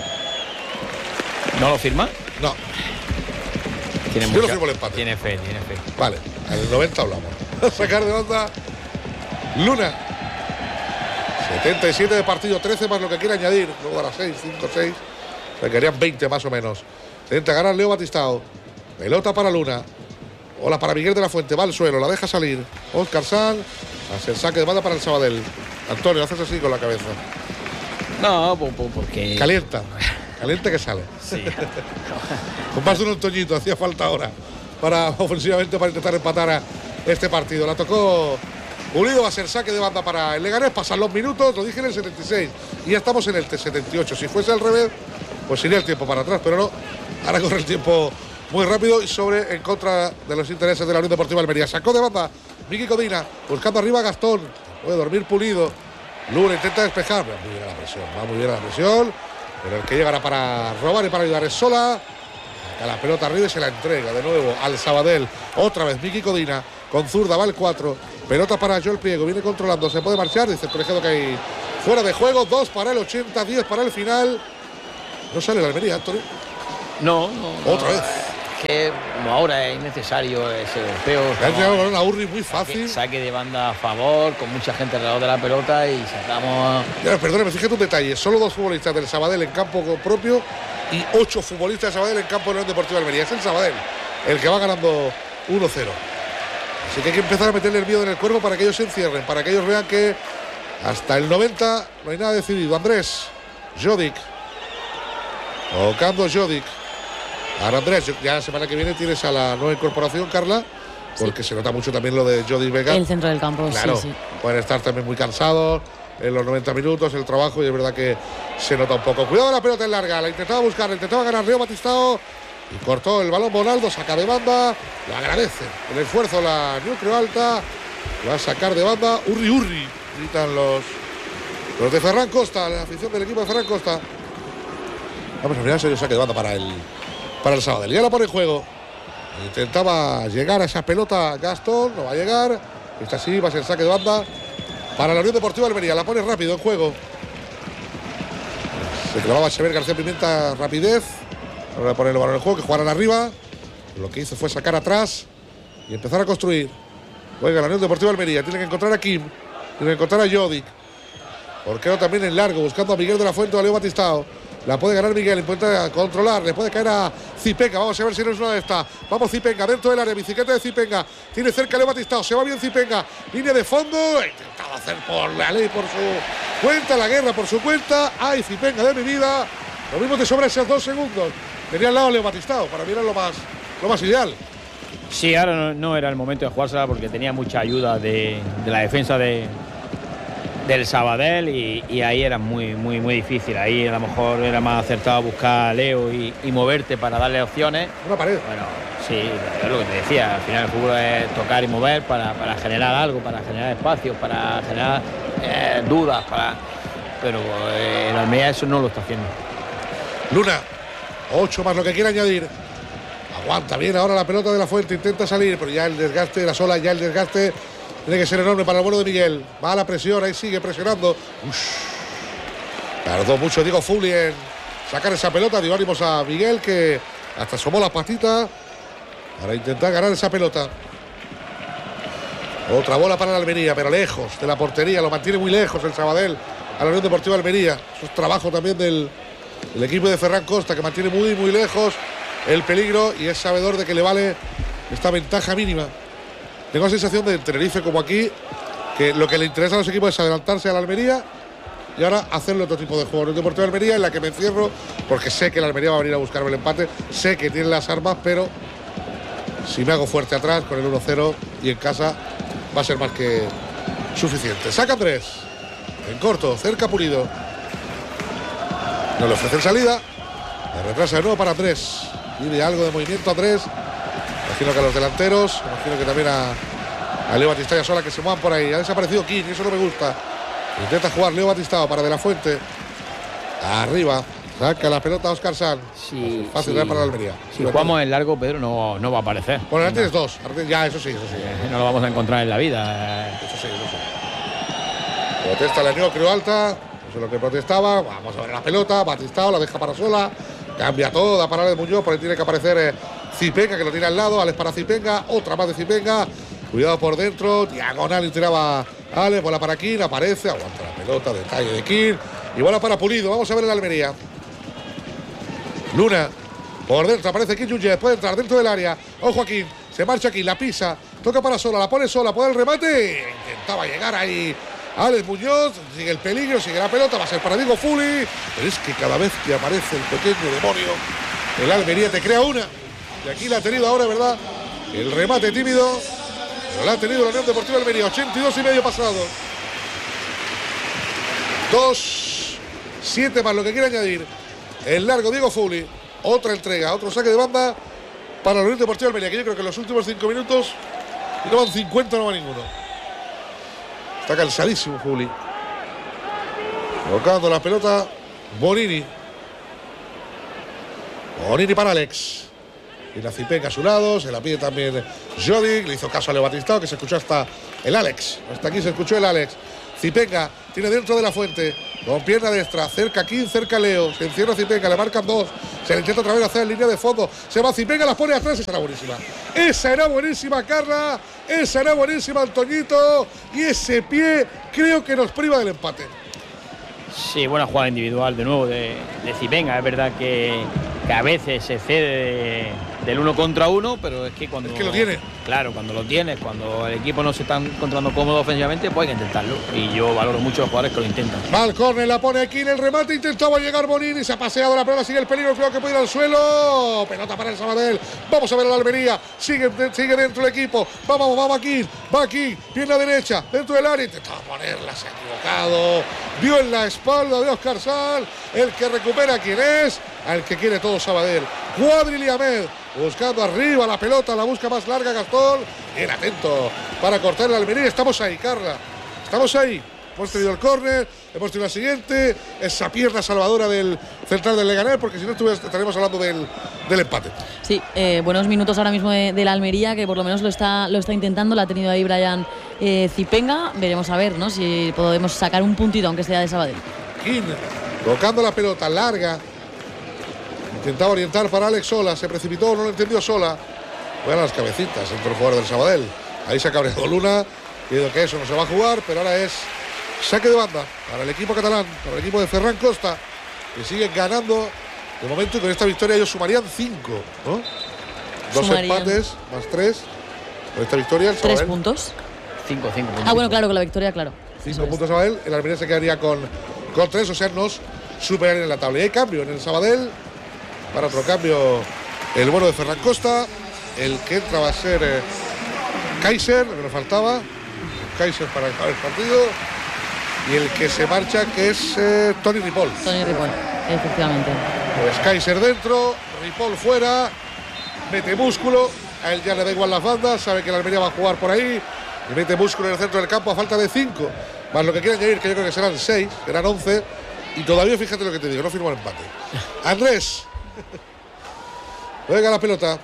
[SPEAKER 2] ¿No lo firma?
[SPEAKER 1] No.
[SPEAKER 2] Yo
[SPEAKER 1] no firmo el empate.
[SPEAKER 2] Tiene fe.
[SPEAKER 1] Vale, en el 90 hablamos. A sacar de banda Luna. 77 de partido, 13 más lo que quiere añadir. Luego dará 6, 5, 6. O sea, quedarían 20 más o menos. Intenta ganar Leo Batistao. Pelota para Luna. Ola para Miguel de la Fuente, va al suelo, la deja salir. Óscar Sanz, hace el saque de banda para el Sabadell. Antonio, haces así con la cabeza.
[SPEAKER 2] No, porque...
[SPEAKER 1] Calienta que sale.
[SPEAKER 2] Sí.
[SPEAKER 1] Con más de un Antoñito, hacía falta ahora ofensivamente para intentar empatar a este partido. La tocó Pulido, va a ser saque de banda para el Leganés. Pasan los minutos, lo dije en el 76 y ya estamos en el 78. Si fuese al revés, pues iría el tiempo para atrás, pero no. Ahora corre el tiempo muy rápido y en contra de los intereses de la Unión Deportiva Almería. Sacó de banda Miki Codina, buscando arriba a Gastón. Puede dormir Pulido. Luna intenta despejar. Va muy bien a la presión. Va muy bien a la presión. Pero el que llegará para robar y para ayudar es Sola. Saca la pelota arriba y se la entrega de nuevo al Sabadell. Otra vez Miki Codina. Con zurda va el 4. Pelota para Joel Priego. Viene controlando. Se puede marchar. Dice el colegiado que hay fuera de juego. 2 para el 80. 10 para el final. No sale la Almería, Antonio.
[SPEAKER 2] No.
[SPEAKER 1] Otra vez.
[SPEAKER 2] Que como ahora es innecesario ese golpeo.
[SPEAKER 1] Le ha entregado el balón a Urri muy fácil.
[SPEAKER 2] Saque de banda a favor, con mucha gente alrededor de la pelota y sacamos.
[SPEAKER 1] Ya, perdóneme, fíjate un detalle. Solo 2 futbolistas del Sabadell en campo propio y 8 futbolistas del Sabadell en campo de la Unión Deportiva Almería. Es el Sabadell el que va ganando 1-0. Así que hay que empezar a meterle el miedo en el cuerpo para que ellos se encierren, para que ellos vean que hasta el 90 no hay nada decidido. Andrés, Jodic. Tocando Jodic. Ahora Andrés, ya la semana que viene tienes a la nueva incorporación, Carla, porque se nota mucho también lo de Jodic Vega.
[SPEAKER 3] El centro del campo,
[SPEAKER 1] claro,
[SPEAKER 3] sí.
[SPEAKER 1] Pueden estar también muy cansados en los 90 minutos, el trabajo, y es verdad que se nota un poco. Cuidado de la pelota en larga, la intentaba buscar, la intentaba ganar Leo Batistao y cortó el balón Bonaldo, saca de banda, lo agradece el esfuerzo la Nucleo Alta, lo va a sacar de banda, Urri, gritan los de Ferran Costa, la afición del equipo de Ferran Costa. Vamos a mirar si hay un saque de banda para el Sabadell. Ya la pone en juego. Intentaba llegar a esa pelota Gastón, no va a llegar. Esta sí va a ser saque de banda para la Unión Deportiva Almería. La pone rápido en juego. Se clavaba Xavier García Pimenta, rapidez. Ahora a poner el balón en juego, que jugaran arriba. Lo que hizo fue sacar atrás y empezar a construir. Juega la Unión Deportiva Almería. Tiene que encontrar a Kim, tiene que encontrar a Jodic. Porquero también en largo, buscando a Miguel de la Fuente o a Leo Batistao. La puede ganar Miguel, intenta controlar, le puede caer a Zipenga. Vamos a ver si no es una de estas. Vamos Zipenga, dentro del área, bicicleta de Zipenga. Tiene cerca a Leo Batistao, se va bien Zipenga. Línea de fondo, intentado hacer por la ley, por su cuenta, la guerra por su cuenta. Ay, Zipenga de mi vida. Lo mismo te sobra esos 2 segundos. Tenía al lado a Leo Batistao, para mí era lo más ideal.
[SPEAKER 2] Sí, ahora no era el momento de jugársela porque tenía mucha ayuda de la defensa del Sabadell y ahí era muy difícil. Ahí a lo mejor era más acertado buscar a Leo y moverte para darle opciones.
[SPEAKER 1] Una pared.
[SPEAKER 2] Bueno, sí, es lo que te decía. Al final el fútbol es tocar y mover para generar algo, para generar espacios, para generar dudas. Pero el Almería eso no lo está haciendo.
[SPEAKER 1] Luna, 8 más lo que quiere añadir. Aguanta bien ahora la pelota de la Fuente, intenta salir, pero ya el desgaste, la Sola, ya el desgaste tiene que ser enorme para el vuelo de Miguel. Va a la presión, ahí sigue presionando. Tardó mucho Diego Fuli en sacar esa pelota. Dio ánimos a Miguel, que hasta asomó la patita para intentar ganar esa pelota. Otra bola para la Almería, pero lejos de la portería. Lo mantiene muy lejos el Sabadell a la Unión Deportiva Almería. Eso es trabajo también del equipo de Ferran Costa, que mantiene muy lejos el peligro y es sabedor de que le vale esta ventaja mínima. Tengo la sensación de Tenerife como aquí, que lo que le interesa a los equipos es adelantarse a la Almería y ahora hacerle otro tipo de juego. El Deportivo de Almería, en la que me encierro, porque sé que la Almería va a venir a buscarme el empate, sé que tiene las armas, pero si me hago fuerte atrás con el 1-0 y en casa va a ser más que suficiente. Saca Andrés, en corto, cerca Pulido. No le ofrecen salida, le retrasa de nuevo para Andrés. Pide algo de movimiento a Andrés. Imagino que a los delanteros, imagino que también a Leo Batistao y a Sola, que se muevan por ahí. Ha desaparecido King, eso no me gusta. Intenta jugar Leo Batistao para De la Fuente. Arriba, saca la pelota a Óscar Sanz.
[SPEAKER 2] Sí,
[SPEAKER 1] fácil para la Almería.
[SPEAKER 2] Si jugamos en largo, Pedro, no va a aparecer.
[SPEAKER 1] Bueno, ahora tienes 2. Ya, eso sí.
[SPEAKER 2] No lo vamos a encontrar en la vida.
[SPEAKER 1] Eso sí. Protesta la Nucleo Alta. Eso es lo que protestaba. Vamos a ver la pelota. Batistao la deja para Sola. Cambia todo, da para de Muñoz. Por ahí tiene que aparecer Zipenga, que lo tiene al lado. Alex para Zipenga. Otra más de Zipenga. Cuidado por dentro. Diagonal y tiraba Alex. Bola para King. Aparece. Aguanta la pelota. Detalle de King. Y bola para Pulido. Vamos a ver el Almería. Luna. Por dentro aparece King Yunyes. Puede entrar dentro del área. Ojo aquí. Se marcha aquí. La pisa. Toca para Sola. La pone Sola. Puede el remate. Intentaba llegar ahí Alex Muñoz. Sigue el peligro. Sigue la pelota. Va a ser para Diego Fuli. Pero es que cada vez que aparece el pequeño demonio, el Almería te crea una. Y aquí la ha tenido ahora, ¿verdad? El remate tímido. Pero la ha tenido la Unión Deportiva Almería. 82,5 pasado. 2-7 más lo que quiere añadir. El largo Diego Fuli. Otra entrega. Otro saque de banda para la Unión Deportiva Almería. Que yo creo que en los últimos 5 minutos, si no van 50, no va ninguno. Está cansadísimo Fuli. Colocando la pelota, Bonini. Bonini para Alex. Y la Zipenga a su lado, se la pide también Jovic, le hizo caso a Leo Batistao, que se escuchó hasta el Alex. Hasta aquí se escuchó el Alex. Zipenga tiene dentro de la fuente, con pierna destra, cerca Kim, cerca Leo, se encierra Zipenga, le marcan 2, se le intenta otra vez hacer en línea de fondo, se va Zipenga, la pone atrás, esa era buenísima. Esa era buenísima, Carla, esa era buenísima, Antoñito, y ese pie creo que nos priva del empate.
[SPEAKER 2] Sí, buena jugada individual de nuevo de Zipenga. Es verdad que a veces se cede del 1 contra 1, pero es que cuando...
[SPEAKER 1] Es que lo tiene.
[SPEAKER 2] Claro, cuando lo tienes, cuando el equipo no se está encontrando cómodo ofensivamente, pues hay que intentarlo. Y yo valoro mucho a los jugadores que lo intentan.
[SPEAKER 1] Va al córner, la pone aquí en el remate, intentaba llegar Bonini, se ha paseado la pelota, sigue el peligro, creo que puede ir al suelo. Pelota para el Sabadell, vamos a ver a la Almería, sigue dentro el equipo, vamos aquí, pierna derecha, dentro del área, intentaba ponerla, se ha equivocado, dio en la espalda de Óscar Sal, el que recupera quién es, al que quiere todo Sabadell, Cuadril y Ahmed, buscando arriba la pelota, la busca más larga Gastón, bien atento para cortar la Almería, estamos ahí, Carla, estamos ahí. Hemos tenido el córner, hemos tenido la siguiente, esa pierna salvadora del central del Leganés, porque si no estaríamos hablando del empate.
[SPEAKER 3] Sí, buenos minutos ahora mismo de la Almería, que por lo menos lo está intentando, la ha tenido ahí Brian Zipenga. Veremos a ver, ¿no?, si podemos sacar un puntito, aunque sea de Sabadell.
[SPEAKER 1] King, tocando la pelota larga, intentaba orientar para Alex Sola, se precipitó, no lo entendió Sola. Juegan las cabecitas entre el jugador del Sabadell. Ahí se ha cabreado Luna, pidiendo que eso no se va a jugar, pero ahora es saque de banda para el equipo catalán, para el equipo de Ferran Costa, que sigue ganando de momento, y con esta victoria ellos sumarían 5, ¿no? 2 empates más 3. Con esta victoria el Sabadell,
[SPEAKER 3] 3 puntos.
[SPEAKER 2] 5 puntos.
[SPEAKER 3] Ah, bueno, claro, con la victoria, claro.
[SPEAKER 1] 5 puntos Sabadell, el Almería se quedaría con 3, o sea, nos superarían en la tabla. Y hay cambio en el Sabadell, para otro cambio, el bueno de Ferran Costa, el que entra va a ser Kaiser, lo que nos faltaba, Kaiser para acabar el partido. Y el que se marcha, que es Toni Ripoll.
[SPEAKER 3] Toni Ripoll, efectivamente.
[SPEAKER 1] Pues Kaiser dentro, Ripoll fuera, mete músculo, a él ya le da igual las bandas, sabe que la Almería va a jugar por ahí, y mete músculo en el centro del campo a falta de 5, más lo que quieren añadir, que yo creo que serán 6, serán 11, y todavía fíjate lo que te digo, no firmó el empate. Andrés, juega la pelota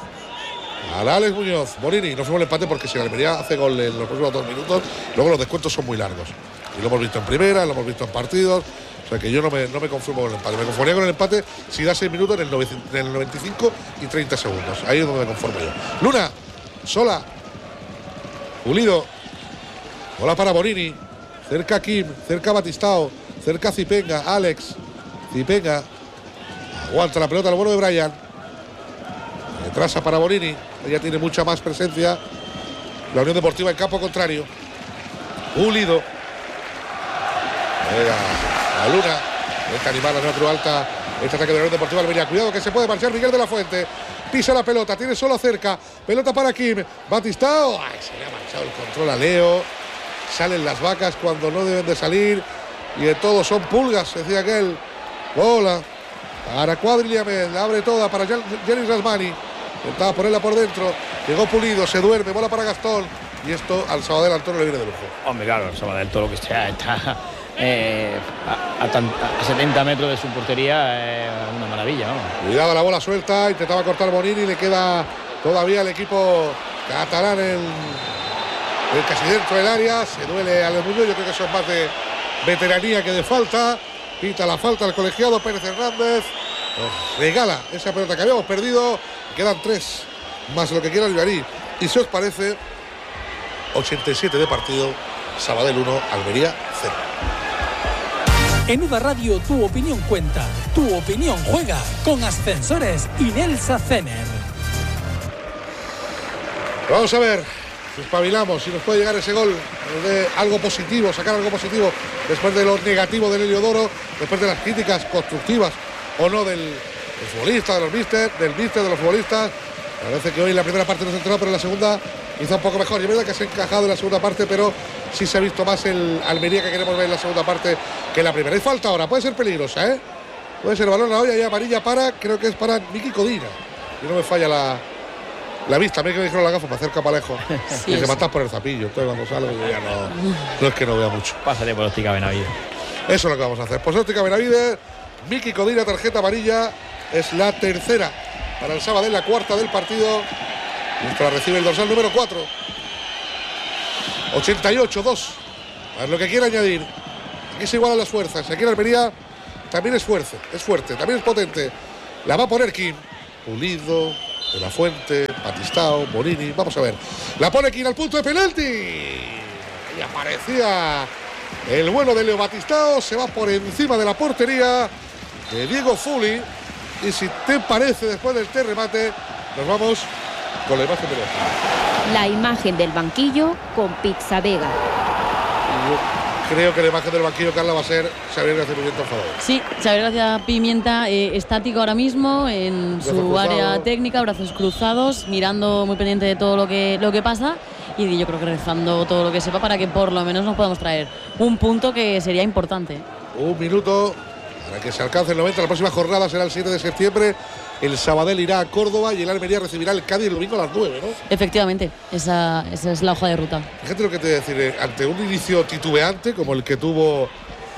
[SPEAKER 1] al Alex Muñoz, Bonini, no firmó el empate porque si la Almería hace gol en los próximos 2 minutos, luego los descuentos son muy largos. Y lo hemos visto en primera, lo hemos visto en partidos. O sea que yo no me conformo con el empate. Me conformaría con el empate si da 6 minutos en el 95 y 30 segundos. Ahí es donde me conformo yo. Luna, Sola, Pulido. Bola para Bonini. Cerca Kim, cerca Batistao, cerca Zipenga, Alex. Zipenga. Aguanta la pelota al bueno de Brian. Retrasa para Bonini. Ella tiene mucha más presencia. La Unión Deportiva en campo contrario. Pulido. Venga, la Luna, esta animal, la neutro alta, este ataque de la Unión Deportiva Almería. Cuidado que se puede marchar Miguel de la Fuente. Pisa la pelota, tiene solo cerca. Pelota para Kim. Batistao. Ay, se le ha marchado el control a Leo. Salen las vacas cuando no deben de salir. Y de todo son pulgas, decía aquel. Bola para Cuadril y Ahmed. La abre toda para Yanis Rasmani. Intentaba ponerla por dentro. Llegó Pulido, se duerme. Bola para Gastón. Y esto al Sabadell Antonio le viene de lujo.
[SPEAKER 2] Hombre, claro, el Sabadell todo lo que sea está a 70 metros de su portería, una maravilla, ¿no?
[SPEAKER 1] Cuidado, la bola suelta, intentaba cortar Bonini, le queda todavía el equipo catalán casi dentro del área, se duele al Muñoz, yo creo que eso es más de veteranía que de falta, pita la falta al colegiado Pérez Hernández, nos regala esa pelota que habíamos perdido, quedan 3, más lo que quiera Alvarí, y si os parece, 87 de partido, Sabadell 1, Almería 0.
[SPEAKER 4] En UDA Radio tu opinión cuenta, tu opinión juega con Ascensores Inelsa Cener.
[SPEAKER 1] Vamos a ver si espabilamos, si nos puede llegar ese gol de algo positivo, sacar algo positivo después de lo negativo del Heliodoro, después de las críticas constructivas o no del futbolista, del míster de los futbolistas. Parece que hoy en la primera parte no se entró, pero en la segunda hizo un poco mejor. Y es verdad que se ha encajado en la segunda parte, pero sí se ha visto más el Almería que queremos ver en la segunda parte que en la primera. Hay falta ahora, puede ser peligrosa, ¿eh? Puede ser balón a la olla y amarilla creo que es para Miki Codina. Y no me falla la vista. A mí que me dijeron la gafa para hacer capalejo. Sí, y se matas por el zapillo. Entonces cuando salgo yo ya no es que no vea mucho.
[SPEAKER 2] Pásate por óptica Benavides.
[SPEAKER 1] Eso es lo que vamos a hacer. Pues Óptica Benavides, Miki Codina, tarjeta amarilla. Es la tercera para el Sabadell, la cuarta del partido. La recibe el dorsal número 4. 88-2. A ver lo que quiere añadir. Aquí se igualan las fuerzas. Aquí en Almería también es fuerte, también es potente. La va a poner Kim. Pulido, De La Fuente, Batistao, Morini. Vamos a ver. La pone Kim al punto de penalti. Y aparecía el bueno de Leo Batistao. Se va por encima de la portería de Diego Fuli. Y si te parece, después del remate, nos vamos con la imagen de
[SPEAKER 5] la imagen del banquillo con Pizza Vega.
[SPEAKER 1] Yo creo que la imagen del banquillo, Carla, va a ser Xavier García Pimienta, por favor.
[SPEAKER 3] Sí, Xavier García Pimienta estático ahora mismo en su área técnica, brazos cruzados, mirando muy pendiente de todo lo que pasa. Y yo creo que rezando todo lo que sepa para que por lo menos nos podamos traer un punto que sería importante.
[SPEAKER 1] Un minuto para que se alcance el 90. La próxima jornada será el 7 de septiembre. El Sabadell irá a Córdoba y el Almería recibirá el Cádiz el domingo a las 9, ¿no?
[SPEAKER 3] Efectivamente, esa es la hoja de ruta.
[SPEAKER 1] Fíjate lo que te voy a decir. Ante un inicio titubeante como el que tuvo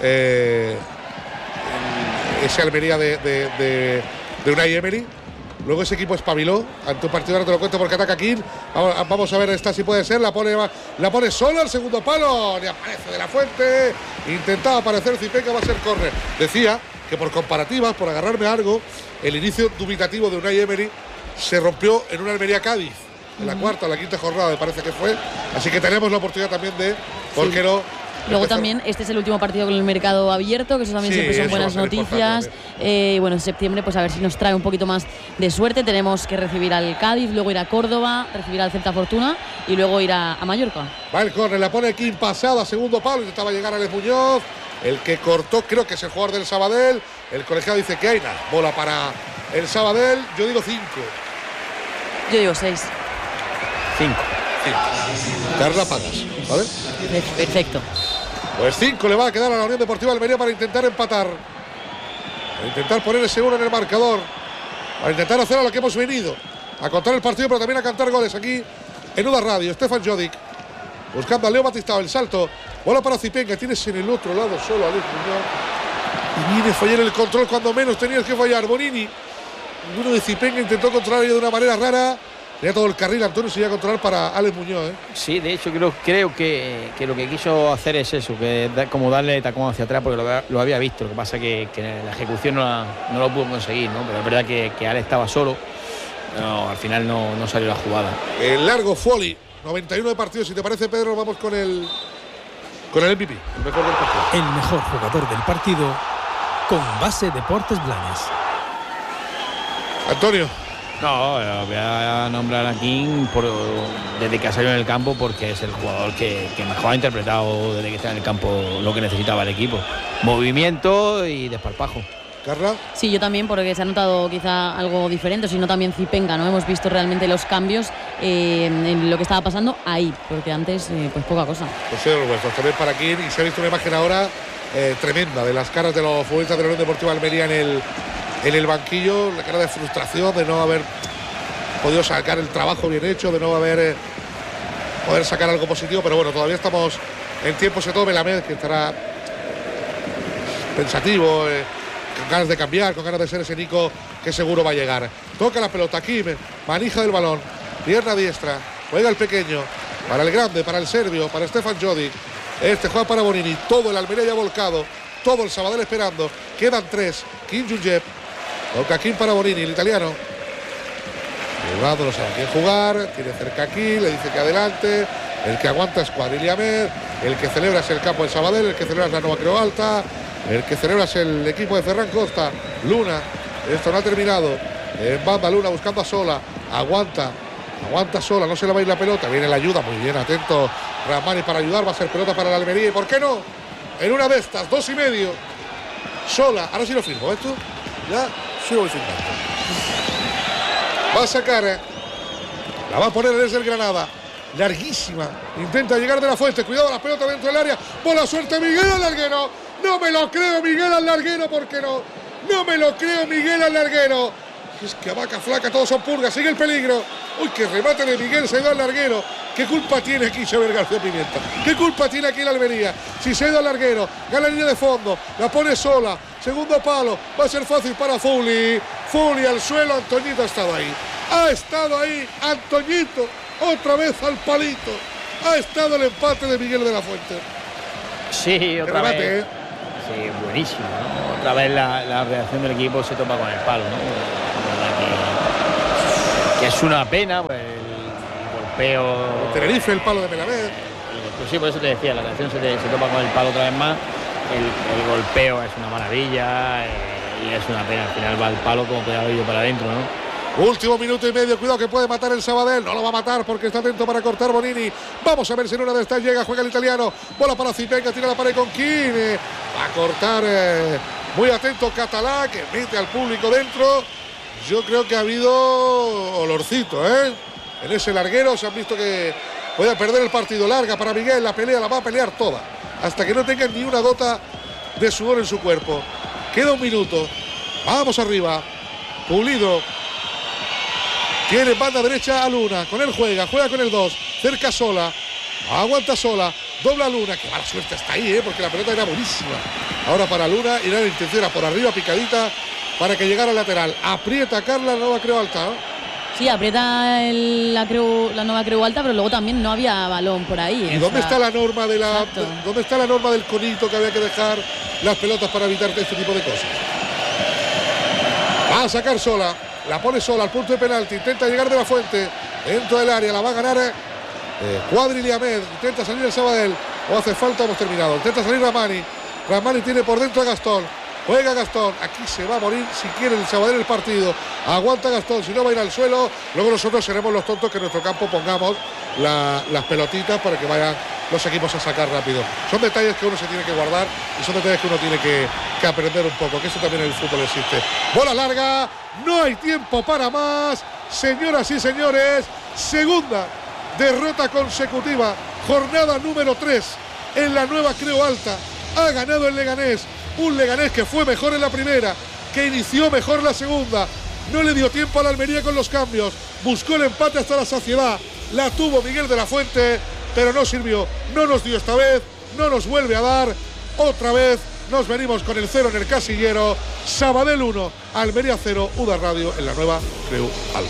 [SPEAKER 1] ese Almería de Unai Emery, luego ese equipo espabiló ante un partido. Ahora te lo cuento porque ataca Kim. Vamos a ver esta si puede ser. La pone sola al segundo palo. Y aparece De La Fuente. Intentaba aparecer Zipenca, va a ser córner. Decía que por comparativas, por agarrarme a algo, el inicio dubitativo de Unai Emery se rompió en una Almería Cádiz, en la cuarta o la quinta jornada, me parece que fue. Así que tenemos la oportunidad también de, ¿por qué no?
[SPEAKER 3] Luego también, este es el último partido con el mercado abierto, que eso también siempre son buenas noticias. Bueno, en septiembre, pues a ver si nos trae un poquito más de suerte. Tenemos que recibir al Cádiz, luego ir a Córdoba, recibir al Celta Fortuna y luego ir a Mallorca.
[SPEAKER 1] Va el córner, la pone Kim pasado a segundo palo, intentaba llegar a Alex Muñoz. El que cortó, creo que es el jugador del Sabadell. El colegiado dice que hay nada. Bola para el Sabadell. Yo digo 5.
[SPEAKER 3] Yo digo 6.
[SPEAKER 2] 5.
[SPEAKER 1] Carla, pagas, ¿vale?
[SPEAKER 3] Perfecto.
[SPEAKER 1] Pues 5 le va a quedar a la Unión Deportiva Almería para intentar empatar. Para intentar poner ese 1 en el marcador. Para intentar hacer a lo que hemos venido. A contar el partido, pero también a cantar goles aquí en UDA Radio. Stefan Jodik buscando a Leo Batistao. El salto. Bola para Zipenca. Tienes en el otro lado solo a Alex Muñoz. Y viene a fallar el control cuando menos tenías que fallar. Bonini. Uno de Zipenca intentó controlar de una manera rara. Tenía todo el carril, Antonio se iba a controlar para Alex Muñoz. Sí,
[SPEAKER 2] de hecho creo que lo que quiso hacer es eso, que como darle tacón hacia atrás, porque lo había visto. Lo que pasa que la ejecución no lo pudo conseguir, ¿no? Pero es verdad que Alex estaba solo. No, al final no salió la jugada.
[SPEAKER 1] El largo Foley, 91 de partido. Si te parece, Pedro, vamos con el MVP, el mejor del partido.
[SPEAKER 4] El mejor jugador del partido con Base Deportes Blanes.
[SPEAKER 1] Antonio.
[SPEAKER 2] No, voy a nombrar a King desde que ha salido en el campo, porque es el jugador que mejor ha interpretado desde que está en el campo lo que necesitaba el equipo. Movimiento y desparpajo.
[SPEAKER 1] ¿Carla?
[SPEAKER 3] Sí, yo también, porque se ha notado quizá algo diferente, sino también Zipenca, ¿no? Hemos visto realmente los cambios en lo que estaba pasando ahí, porque antes, pues poca cosa.
[SPEAKER 1] Pues sí, Roberto, también para King, y se ha visto una imagen ahora tremenda de las caras de los futbolistas de la Unión Deportiva Almería en el banquillo, la cara de frustración de no haber podido sacar el trabajo bien hecho, de no haber poder sacar algo positivo, pero bueno, todavía estamos en tiempo, sobre todo Melamed, que estará pensativo, con ganas de cambiar, con ganas de ser ese Nico que seguro va a llegar. Toca la pelota, Kim, manija del balón, pierna diestra, juega el pequeño, para el grande, para el serbio, para Stefan Jodik, juega para Bonini, todo el Almería ya volcado, todo el Sabadell esperando, quedan 3, Kim Junjep. Toca Kim para Bonini, el italiano. Jugado, no sabe quién jugar. Tiene cerca aquí, le dice que adelante. El que aguanta es Cuadrilla Med. El que celebra es el campo del Sabadell. El que celebra es la Nova Creu Alta. El que celebra es el equipo de Ferran Costa. Luna. Esto no ha terminado. En banda Luna buscando a Sola. Aguanta Sola. No se le va a ir la pelota. Viene la ayuda. Muy bien, atento Ramani para ayudar. Va a ser pelota para la Almería. ¿Y por qué no? En una de estas, 2,5. Sola. Ahora sí lo firmo. ¿Ves tú? Ya. Sí, voy firmando. Va a sacar, la va a poner desde el Granada, larguísima, intenta llegar De La Fuente, cuidado la pelota dentro del área, bola suelta Miguel al larguero, no me lo creo Miguel al larguero, ¿por qué no? No me lo creo Miguel al larguero, es que a vaca flaca todos son purgas, sigue el peligro, Uy, que remate de Miguel, se ha ido al larguero. ¿Qué culpa tiene aquí Xavier García Pimienta? ¿Qué culpa tiene aquí la Almería? Si se ha ido al larguero, gana la línea de fondo, la pone sola, segundo palo, va a ser fácil para Fuli. Fuli al suelo, Antoñito ha estado ahí. Ha estado ahí, Antoñito, otra vez al palito. Ha estado el empate de Miguel de la Fuente.
[SPEAKER 2] Sí, otra
[SPEAKER 1] remate,
[SPEAKER 2] vez. Sí, buenísimo, ¿no? Otra vez la reacción del equipo se topa con el palo, ¿no? La verdad que es una pena, pues, el golpeo.
[SPEAKER 1] El Tenerife, el palo de Melamed.
[SPEAKER 2] Pues sí, por eso te decía, la reacción se topa con el palo otra vez más. El golpeo es una maravilla y es una pena. Al final va el palo como que ha ido para adentro, ¿no?
[SPEAKER 1] Último minuto y medio, cuidado que puede matar el Sabadell, no lo va a matar porque está atento para cortar Bonini. Vamos a ver si en una de estas llega, juega el italiano, bola para Zipenga, tira la pared con Kine, va a cortar, muy atento Catalá, que mete al público dentro. Yo creo que ha habido olorcito, en ese larguero. Se han visto que puede perder el partido. Larga para Miguel, la pelea la va a pelear toda, hasta que no tenga ni una gota de sudor en su cuerpo. Queda un minuto, vamos arriba, Pulido. Tiene banda derecha a Luna, con él juega con el 2, cerca Sola, aguanta Sola, dobla Luna, que mala suerte está ahí, porque la pelota era buenísima. Ahora para Luna, irá la intención por arriba, picadita, para que llegara al lateral. Aprieta Carla, la nueva Creu Alta, ¿no?
[SPEAKER 3] Sí, aprieta la nueva Creu Alta, pero luego también no había balón por ahí.
[SPEAKER 1] ¿Y dónde está la norma dónde está la norma del conito que había que dejar las pelotas para evitar este tipo de cosas? Va a sacar Sola. La pone Sola al punto de penalti, intenta llegar de la Fuente dentro del área, la va a ganar Cuadri Ahmed, intenta salir el Sabadell, o hace falta, hemos terminado, intenta salir Ramani tiene por dentro a Gastón, juega Gastón, aquí se va a morir si quiere el Sabadell el partido, aguanta Gastón, si no va a ir al suelo, luego nosotros seremos los tontos que en nuestro campo pongamos las pelotitas para que vayan los equipos a sacar rápido. Son detalles que uno se tiene que guardar y son detalles que uno tiene que aprender un poco, que eso también en el fútbol existe. Bola larga, no hay tiempo para más, señoras y señores, segunda derrota consecutiva, jornada número 3 en la nueva Creu Alta. Ha ganado el Leganés, un Leganés que fue mejor en la primera, que inició mejor la segunda, no le dio tiempo a la Almería con los cambios, buscó el empate hasta la saciedad, la tuvo Miguel de la Fuente, pero no sirvió, no nos dio esta vez, no nos vuelve a dar, otra vez nos venimos con el 0 en el casillero. Sabadell 1, Almería 0, UDA Radio en la nueva Creu Alta.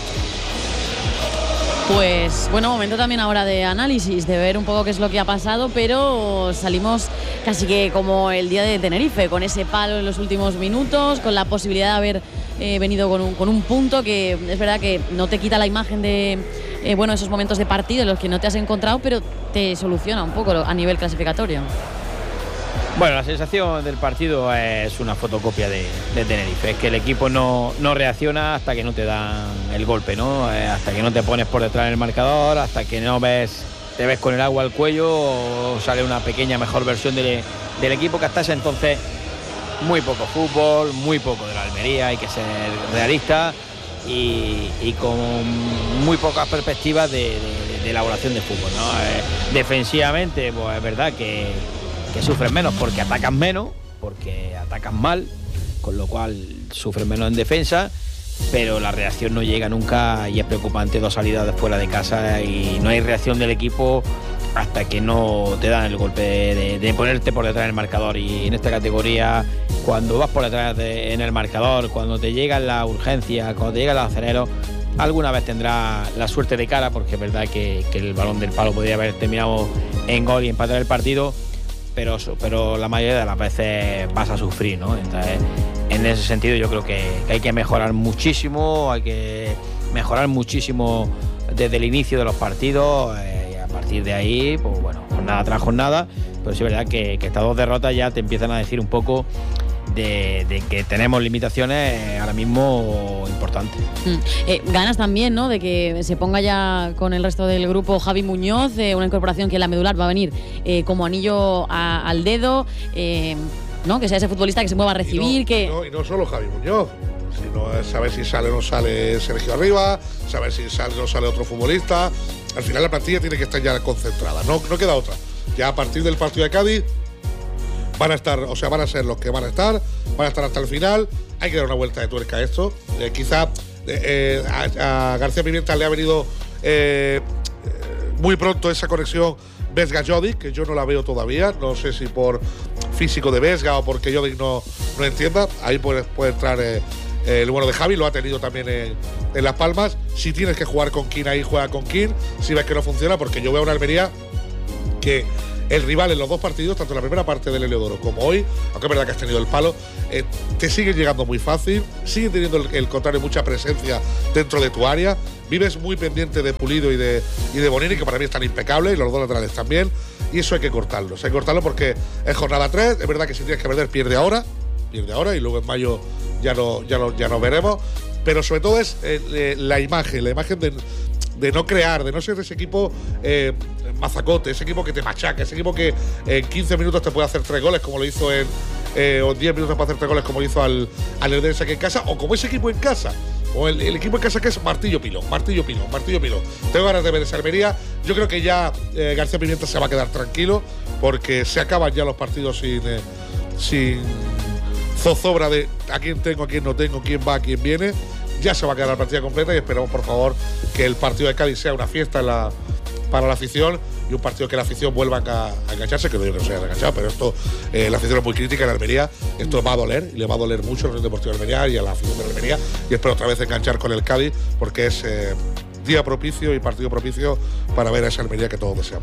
[SPEAKER 3] Pues bueno, momento también ahora de análisis, de ver un poco qué es lo que ha pasado, pero salimos casi que como el día de Tenerife, con ese palo en los últimos minutos, con la posibilidad de haber venido con un punto que es verdad que no te quita la imagen de esos momentos de partido en los que no te has encontrado, pero te soluciona un poco a nivel clasificatorio.
[SPEAKER 2] Bueno, la sensación del partido es una fotocopia de Tenerife. Es que el equipo no reacciona hasta que no te dan el golpe, ¿no? Hasta que no te pones por detrás del marcador, hasta que no te ves con el agua al cuello o sale una pequeña mejor versión del equipo, que hasta ese entonces muy poco fútbol, muy poco de la Almería, hay que ser realista y con muy pocas perspectivas de elaboración de fútbol, ¿no? Defensivamente, pues es verdad que sufren menos porque atacan menos, porque atacan mal, con lo cual sufren menos en defensa, pero la reacción no llega nunca y es preocupante. 2 salidas de fuera de casa y no hay reacción del equipo hasta que no te dan el golpe de ponerte por detrás del marcador. Y en esta categoría, cuando vas por detrás en el marcador, cuando te llega la urgencia, cuando te llega el acelero, alguna vez tendrá la suerte de cara, porque es verdad que el balón del palo podría haber terminado en gol y empatar el partido, pero la mayoría de las veces vas a sufrir, ¿no? Entonces, en ese sentido yo creo que hay que mejorar muchísimo, desde el inicio de los partidos, y a partir de ahí, pues bueno, jornada tras jornada, pero sí es verdad que estas 2 derrotas ya te empiezan a decir un poco de que tenemos limitaciones ahora mismo importantes.
[SPEAKER 3] Ganas también, ¿no?, de que se ponga ya con el resto del grupo Javi Muñoz, una incorporación que en la medular va a venir como anillo al dedo, ¿no?, que sea ese futbolista que se mueva a recibir.
[SPEAKER 1] Y no solo Javi Muñoz, sino saber si sale o no sale Sergio Arriba, saber si sale o no sale otro futbolista. Al final la plantilla tiene que estar ya concentrada, no queda otra. Ya a partir del partido de Cádiz van a ser los que van a estar hasta el final. Hay que dar una vuelta de tuerca a esto. Quizá a García Pimienta le ha venido muy pronto esa conexión Vesga-Jovic, que yo no la veo todavía. No sé si por físico de Vesga o porque Jovic no entienda. Ahí puede entrar el bueno de Javi, lo ha tenido también en Las Palmas. Si tienes que jugar con King ahí, juega con King. Si ves que no funciona, porque yo veo una Almería que el rival en los dos partidos, tanto en la primera parte del Heliodoro como hoy, aunque es verdad que has tenido el palo, te siguen llegando muy fácil, siguen teniendo el contrario mucha presencia dentro de tu área. Vives muy pendiente de Pulido y de Bonini, que para mí están impecables, y los dos laterales también. Y eso hay que cortarlo. Hay que cortarlo porque es jornada 3. Es verdad que si tienes que perder, pierde ahora, y luego en mayo ya no veremos. Pero sobre todo es la imagen de no crear, de no ser ese equipo mazacote, ese equipo que te machaca, ese equipo que en 15 minutos te puede hacer 3 goles, como lo hizo o 10 minutos te puede hacer 3 goles, como hizo al Eldense aquí en casa, o como ese equipo en casa. O el equipo en casa que es martillo pilón. Tengo ganas de ver esa Almería. Yo creo que ya García Pimienta se va a quedar tranquilo, porque se acaban ya los partidos sin zozobra de a quién tengo, a quién no tengo, quién va, a quién viene. Ya se va a quedar la partida completa, y esperamos, por favor, que el partido de Cádiz sea una fiesta para la afición, y un partido que la afición vuelva a engancharse, que no digo que no se haya enganchado, pero esto, la afición es muy crítica en Almería. Esto va a doler, y le va a doler mucho al Real Deportivo de Almería y a la afición de Almería, y espero otra vez enganchar con el Cádiz, porque es día propicio y partido propicio para ver a esa Almería que todos deseamos.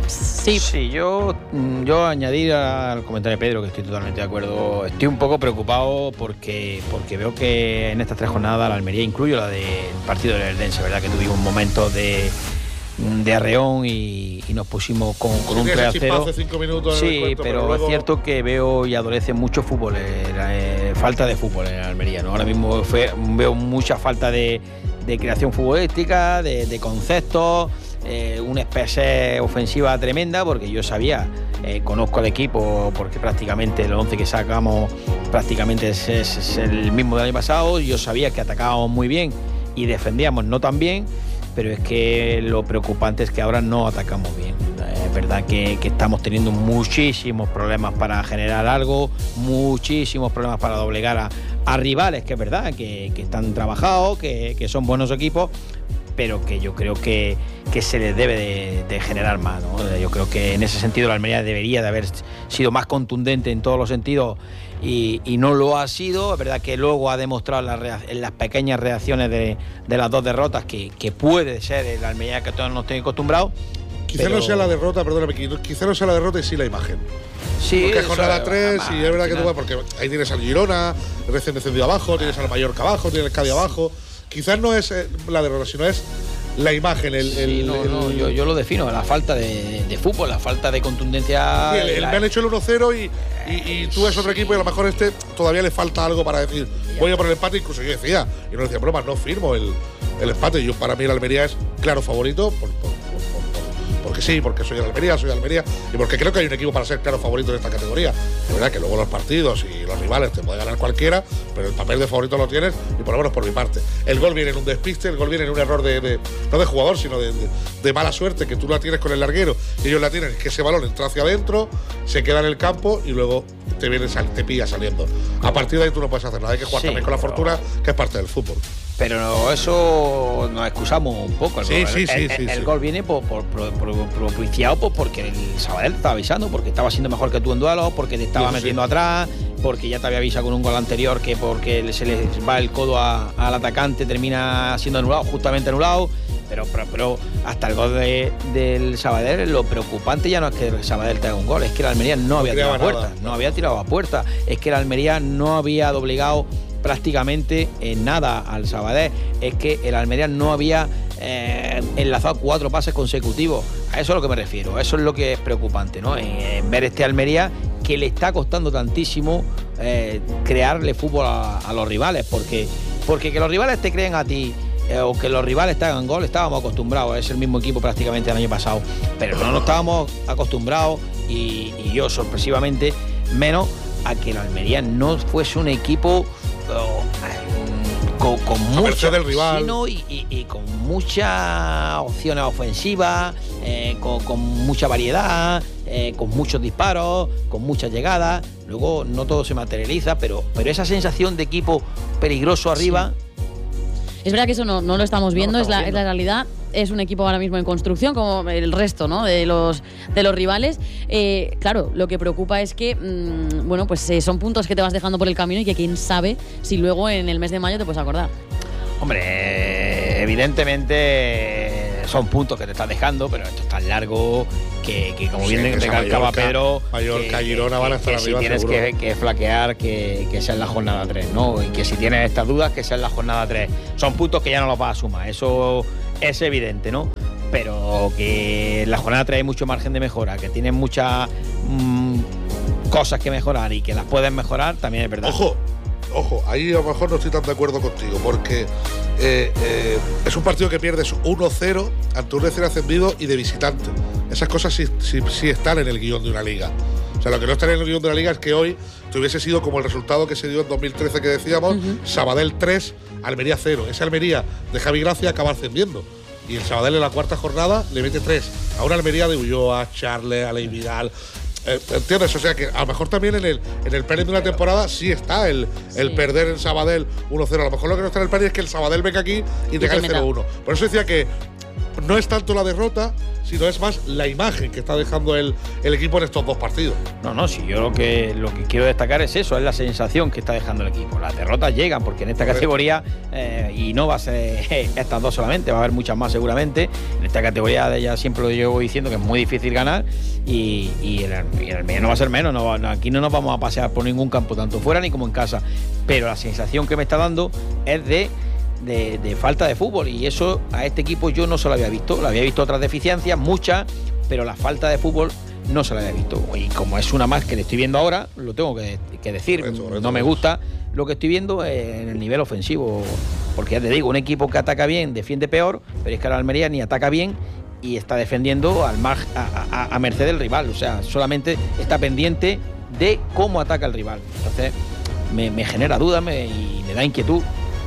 [SPEAKER 2] Sí, yo añadir al comentario de Pedro, que estoy totalmente de acuerdo. Estoy un poco preocupado porque veo que en estas 3 jornadas la Almería, incluyo la del partido del Eldense, verdad que tuvimos un momento de arreón y nos pusimos con un 3-0.
[SPEAKER 1] 5 minutos
[SPEAKER 2] sí, pero luego... es cierto que veo y adolece mucho fútbol, falta de fútbol en Almería, ¿no? Ahora mismo veo mucha falta de creación futbolística, de conceptos, una especie ofensiva tremenda, porque yo sabía, conozco al equipo, porque prácticamente el 11 que sacamos prácticamente es el mismo del año pasado. Yo sabía que atacábamos muy bien y defendíamos no tan bien, pero es que lo preocupante es que ahora no atacamos bien. Es verdad que estamos teniendo muchísimos problemas para generar algo, muchísimos problemas para doblegar a rivales, que es verdad, que están trabajados, que son buenos equipos, pero que yo creo que se les debe de generar más, ¿no? Yo creo que en ese sentido la Almería debería de haber sido más contundente en todos los sentidos, y no lo ha sido. Es verdad que luego ha demostrado en las pequeñas reacciones de las 2 derrotas que puede ser la Almería que todos nos tienen acostumbrados.
[SPEAKER 1] Quizá no sea la derrota, perdóname, quizá no sea la derrota y sí la imagen. Sí, porque es jornada 3 y es verdad que tú vas, porque ahí tienes al Girona, recién descendido abajo, tienes al Mallorca abajo, tienes al Cádiz abajo. Quizás no es la derrota, sino es la imagen.
[SPEAKER 2] Yo lo defino, la falta de fútbol, la falta de contundencia.
[SPEAKER 1] Sí, me han hecho el 1-0 y tú ves otro equipo, y a lo mejor todavía le falta algo para decir, voy a por el empate. Incluso yo decía, y no decía broma, no firmo el empate. Para mí el Almería es claro favorito, porque sí, porque soy de Almería, y porque creo que hay un equipo para ser claro favorito en esta categoría. Es verdad que luego los partidos y los rivales te puede ganar cualquiera, pero el papel de favorito lo tienes, y por lo menos por mi parte. El gol viene en un despiste, el gol viene en un error no de jugador, sino de mala suerte, que tú la tienes con el larguero y ellos la tienen, que ese balón entra hacia adentro, se queda en el campo y luego te pilla saliendo. A partir de ahí tú no puedes hacer nada, hay que jugar también con la fortuna, que es parte del fútbol.
[SPEAKER 2] Pero eso nos excusamos un poco. El gol viene propiciado porque el Sabadell te estaba avisando, porque estaba siendo mejor que tú en duelos, porque te estaba metiendo atrás, porque ya te había avisado con un gol anterior que porque se le va el codo al atacante termina siendo anulado, justamente anulado. Pero hasta el gol del Sabadell, lo preocupante ya no es que el Sabadell te haga un gol, es que la Almería no había tirado a puerta, no había tirado a puerta, es que la Almería no había doblegado prácticamente en nada al Sabadell, es que el Almería no había enlazado 4 pases consecutivos. A eso es a lo que me refiero, eso es lo que es preocupante, ¿no? En ver este Almería que le está costando tantísimo crearle fútbol a los rivales, porque que los rivales te creen a ti o que los rivales te hagan gol, estábamos acostumbrados, es el mismo equipo prácticamente del año pasado, pero no estábamos acostumbrados, y yo sorpresivamente menos, a que la Almería no fuese un equipo con mucho
[SPEAKER 1] del rival,
[SPEAKER 2] y con muchas opciones ofensivas, con mucha variedad, con muchos disparos, con muchas llegadas. Luego no todo se materializa, pero esa sensación de equipo peligroso arriba.
[SPEAKER 3] Es verdad que eso no lo estamos viendo, es la realidad. Es un equipo ahora mismo en construcción, como el resto, ¿no?, de los rivales. Claro, lo que preocupa es que, bueno, pues son puntos que te vas dejando por el camino y que quién sabe si luego en el mes de mayo te puedes acordar.
[SPEAKER 2] Hombre, evidentemente son puntos que te estás dejando, pero esto es tan largo que como bien recalcaba Pedro,
[SPEAKER 1] Mallorca, Girona van a estar
[SPEAKER 2] arriba. Si tienes que flaquear, que sea en la jornada 3, ¿no? Y que si tienes estas dudas, que sea en la jornada 3. Son puntos que ya no los vas a sumar, eso es evidente, ¿no? Pero que en la jornada 3 hay mucho margen de mejora, que tienes muchas cosas que mejorar y que las puedes mejorar, también es verdad.
[SPEAKER 1] Ojo, ahí a lo mejor no estoy tan de acuerdo contigo, porque es un partido que pierdes 1-0 ante un recién ascendido y de visitante. Esas cosas sí están en el guión de una liga. O sea, lo que no está en el guión de una liga es que hoy te hubiese sido como el resultado que se dio en 2013 que decíamos, Sabadell 3, Almería 0. Ese Almería de Javi Gracia acaba ascendiendo. Y el Sabadell en la cuarta jornada le mete 3 a una Almería de Ulloa, Charles, Alei Vidal. ¿Entiendes? O sea que a lo mejor también en el planning de una temporada sí está el perder en Sabadell 1-0. A lo mejor lo que no está en el planning es que el Sabadell venga aquí y te gane 0-1. Por eso decía que no es tanto la derrota, sino es más la imagen que está dejando el equipo en estos dos partidos.
[SPEAKER 2] No, sí, yo lo que quiero destacar es eso, es la sensación que está dejando el equipo. Las derrotas llegan, porque en esta categoría, y no va a ser estas dos solamente, va a haber muchas más seguramente. En esta categoría ya siempre lo llevo diciendo que es muy difícil ganar, y el Almería no va a ser menos. Aquí no nos vamos a pasear por ningún campo, tanto fuera ni como en casa. Pero la sensación que me está dando es de falta de fútbol, y eso a este equipo yo no se lo había visto. Lo había visto otras deficiencias, muchas, pero la falta de fútbol no se la había visto. Y como es una más que le estoy viendo ahora, lo tengo que decir. No me gusta lo que estoy viendo en el nivel ofensivo, porque ya te digo, un equipo que ataca bien defiende peor, pero es que la Almería ni ataca bien y está defendiendo a merced del rival. O sea, solamente está pendiente de cómo ataca el rival. Entonces me genera dudas y me da inquietud.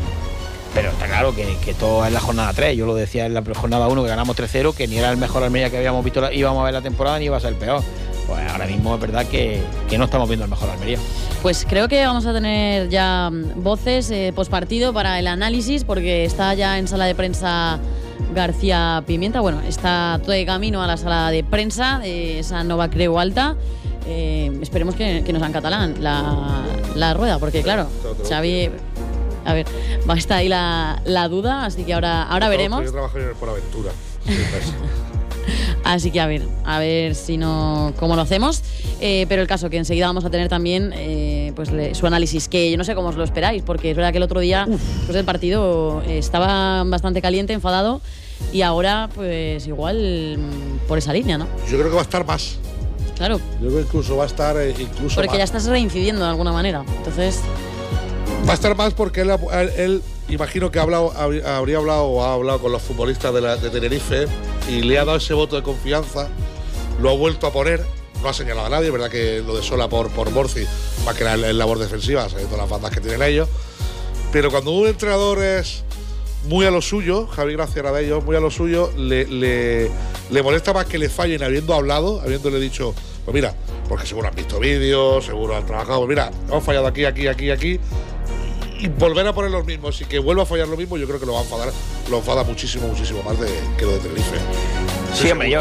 [SPEAKER 2] Pero está claro que todo es la jornada 3. Yo lo decía en la jornada 1, que ganamos 3-0, que ni era el mejor Almería que habíamos visto, íbamos a ver la temporada, ni iba a ser el peor. Pues ahora mismo es verdad que no estamos viendo el mejor Almería.
[SPEAKER 3] Pues creo que vamos a tener ya voces postpartido para el análisis, porque está ya en sala de prensa García Pimienta. Bueno, está todo de camino a la sala de prensa de esa Nova Creu Alta. Esperemos que nos en catalán la rueda, porque claro, Xavi... A ver, está ahí la duda, así que ahora veremos.
[SPEAKER 1] Yo trabajo en el Por Aventura.
[SPEAKER 3] Así que a ver si no, cómo lo hacemos. Pero el caso que enseguida vamos a tener también pues su análisis, que yo no sé cómo os lo esperáis, porque es verdad que el otro día pues el partido estaba bastante caliente, enfadado, y ahora pues igual por esa línea, ¿no?
[SPEAKER 1] Yo creo que va a estar más.
[SPEAKER 3] Claro.
[SPEAKER 1] Yo creo que incluso va a estar
[SPEAKER 3] porque
[SPEAKER 1] más.
[SPEAKER 3] Ya estás reincidiendo de alguna manera, entonces...
[SPEAKER 1] Va a estar más porque él imagino que habría hablado o ha hablado con los futbolistas de Tenerife y le ha dado ese voto de confianza, lo ha vuelto a poner, no ha señalado a nadie, es verdad que lo de Sola por Borzi va a crear en labor defensiva, sabiendo las bandas que tienen ellos, pero cuando un entrenador es muy a lo suyo, Javi Gracia era de ellos, muy a lo suyo, le molesta más que le fallen habiéndole dicho, pues mira, porque seguro han visto vídeos, seguro han trabajado, pues mira, hemos fallado aquí, y volver a poner los mismos y que vuelva a fallar lo mismo, yo creo que lo va a enfadar, lo enfada muchísimo más que lo de Tenerife.
[SPEAKER 2] Sí, hombre,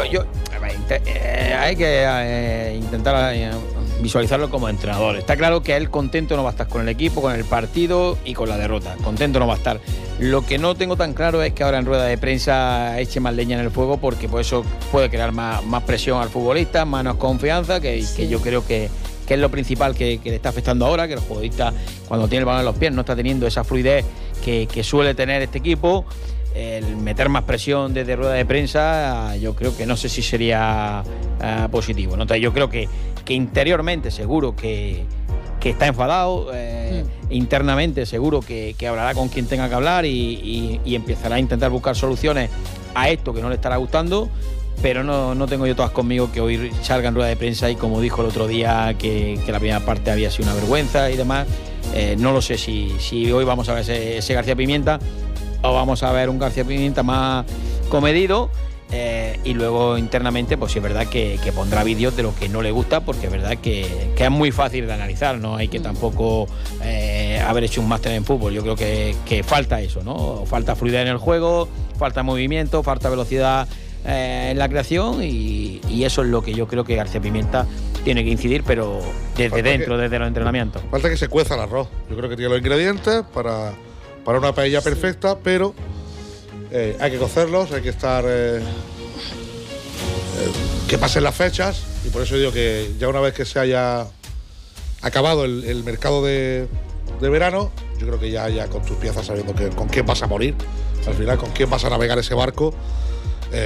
[SPEAKER 2] hay que intentar visualizarlo como entrenador. Está claro que él contento no va a estar con el equipo, con el partido y con la derrota. Contento no va a estar. Lo que no tengo tan claro es que ahora en rueda de prensa eche más leña en el fuego, porque por eso puede crear más presión al futbolista, menos confianza, que yo creo que es lo principal que le está afectando ahora, que los futbolistas cuando tiene el balón en los pies no está teniendo esa fluidez que suele tener este equipo. El meter más presión desde rueda de prensa, yo creo que no sé si sería positivo, ¿no? Entonces yo creo que interiormente seguro que está enfadado, internamente seguro que hablará con quien tenga que hablar y empezará a intentar buscar soluciones a esto que no le estará gustando. Pero no tengo yo todas conmigo que hoy salga en rueda de prensa y, como dijo el otro día, que la primera parte había sido una vergüenza y demás. No lo sé si hoy vamos a ver ese García Pimienta o vamos a ver un García Pimienta más comedido, y luego internamente pues sí es verdad que pondrá vídeos de lo que no le gusta, porque es verdad que es muy fácil de analizar, no hay que tampoco haber hecho un máster en fútbol. Yo creo que falta eso, ¿no? Falta fluidez en el juego, falta movimiento, falta velocidad en la creación y eso es lo que yo creo que García Pimienta tiene que incidir, pero desde dentro, desde los entrenamientos.
[SPEAKER 1] Falta que se cueza el arroz. Yo creo que tiene los ingredientes para una paella perfecta, pero hay que cocerlos, hay que estar que pasen las fechas, y por eso digo que ya una vez que se haya acabado el mercado de verano, yo creo que ya con tus piezas, sabiendo con quién vas a morir, al final con quién vas a navegar ese barco,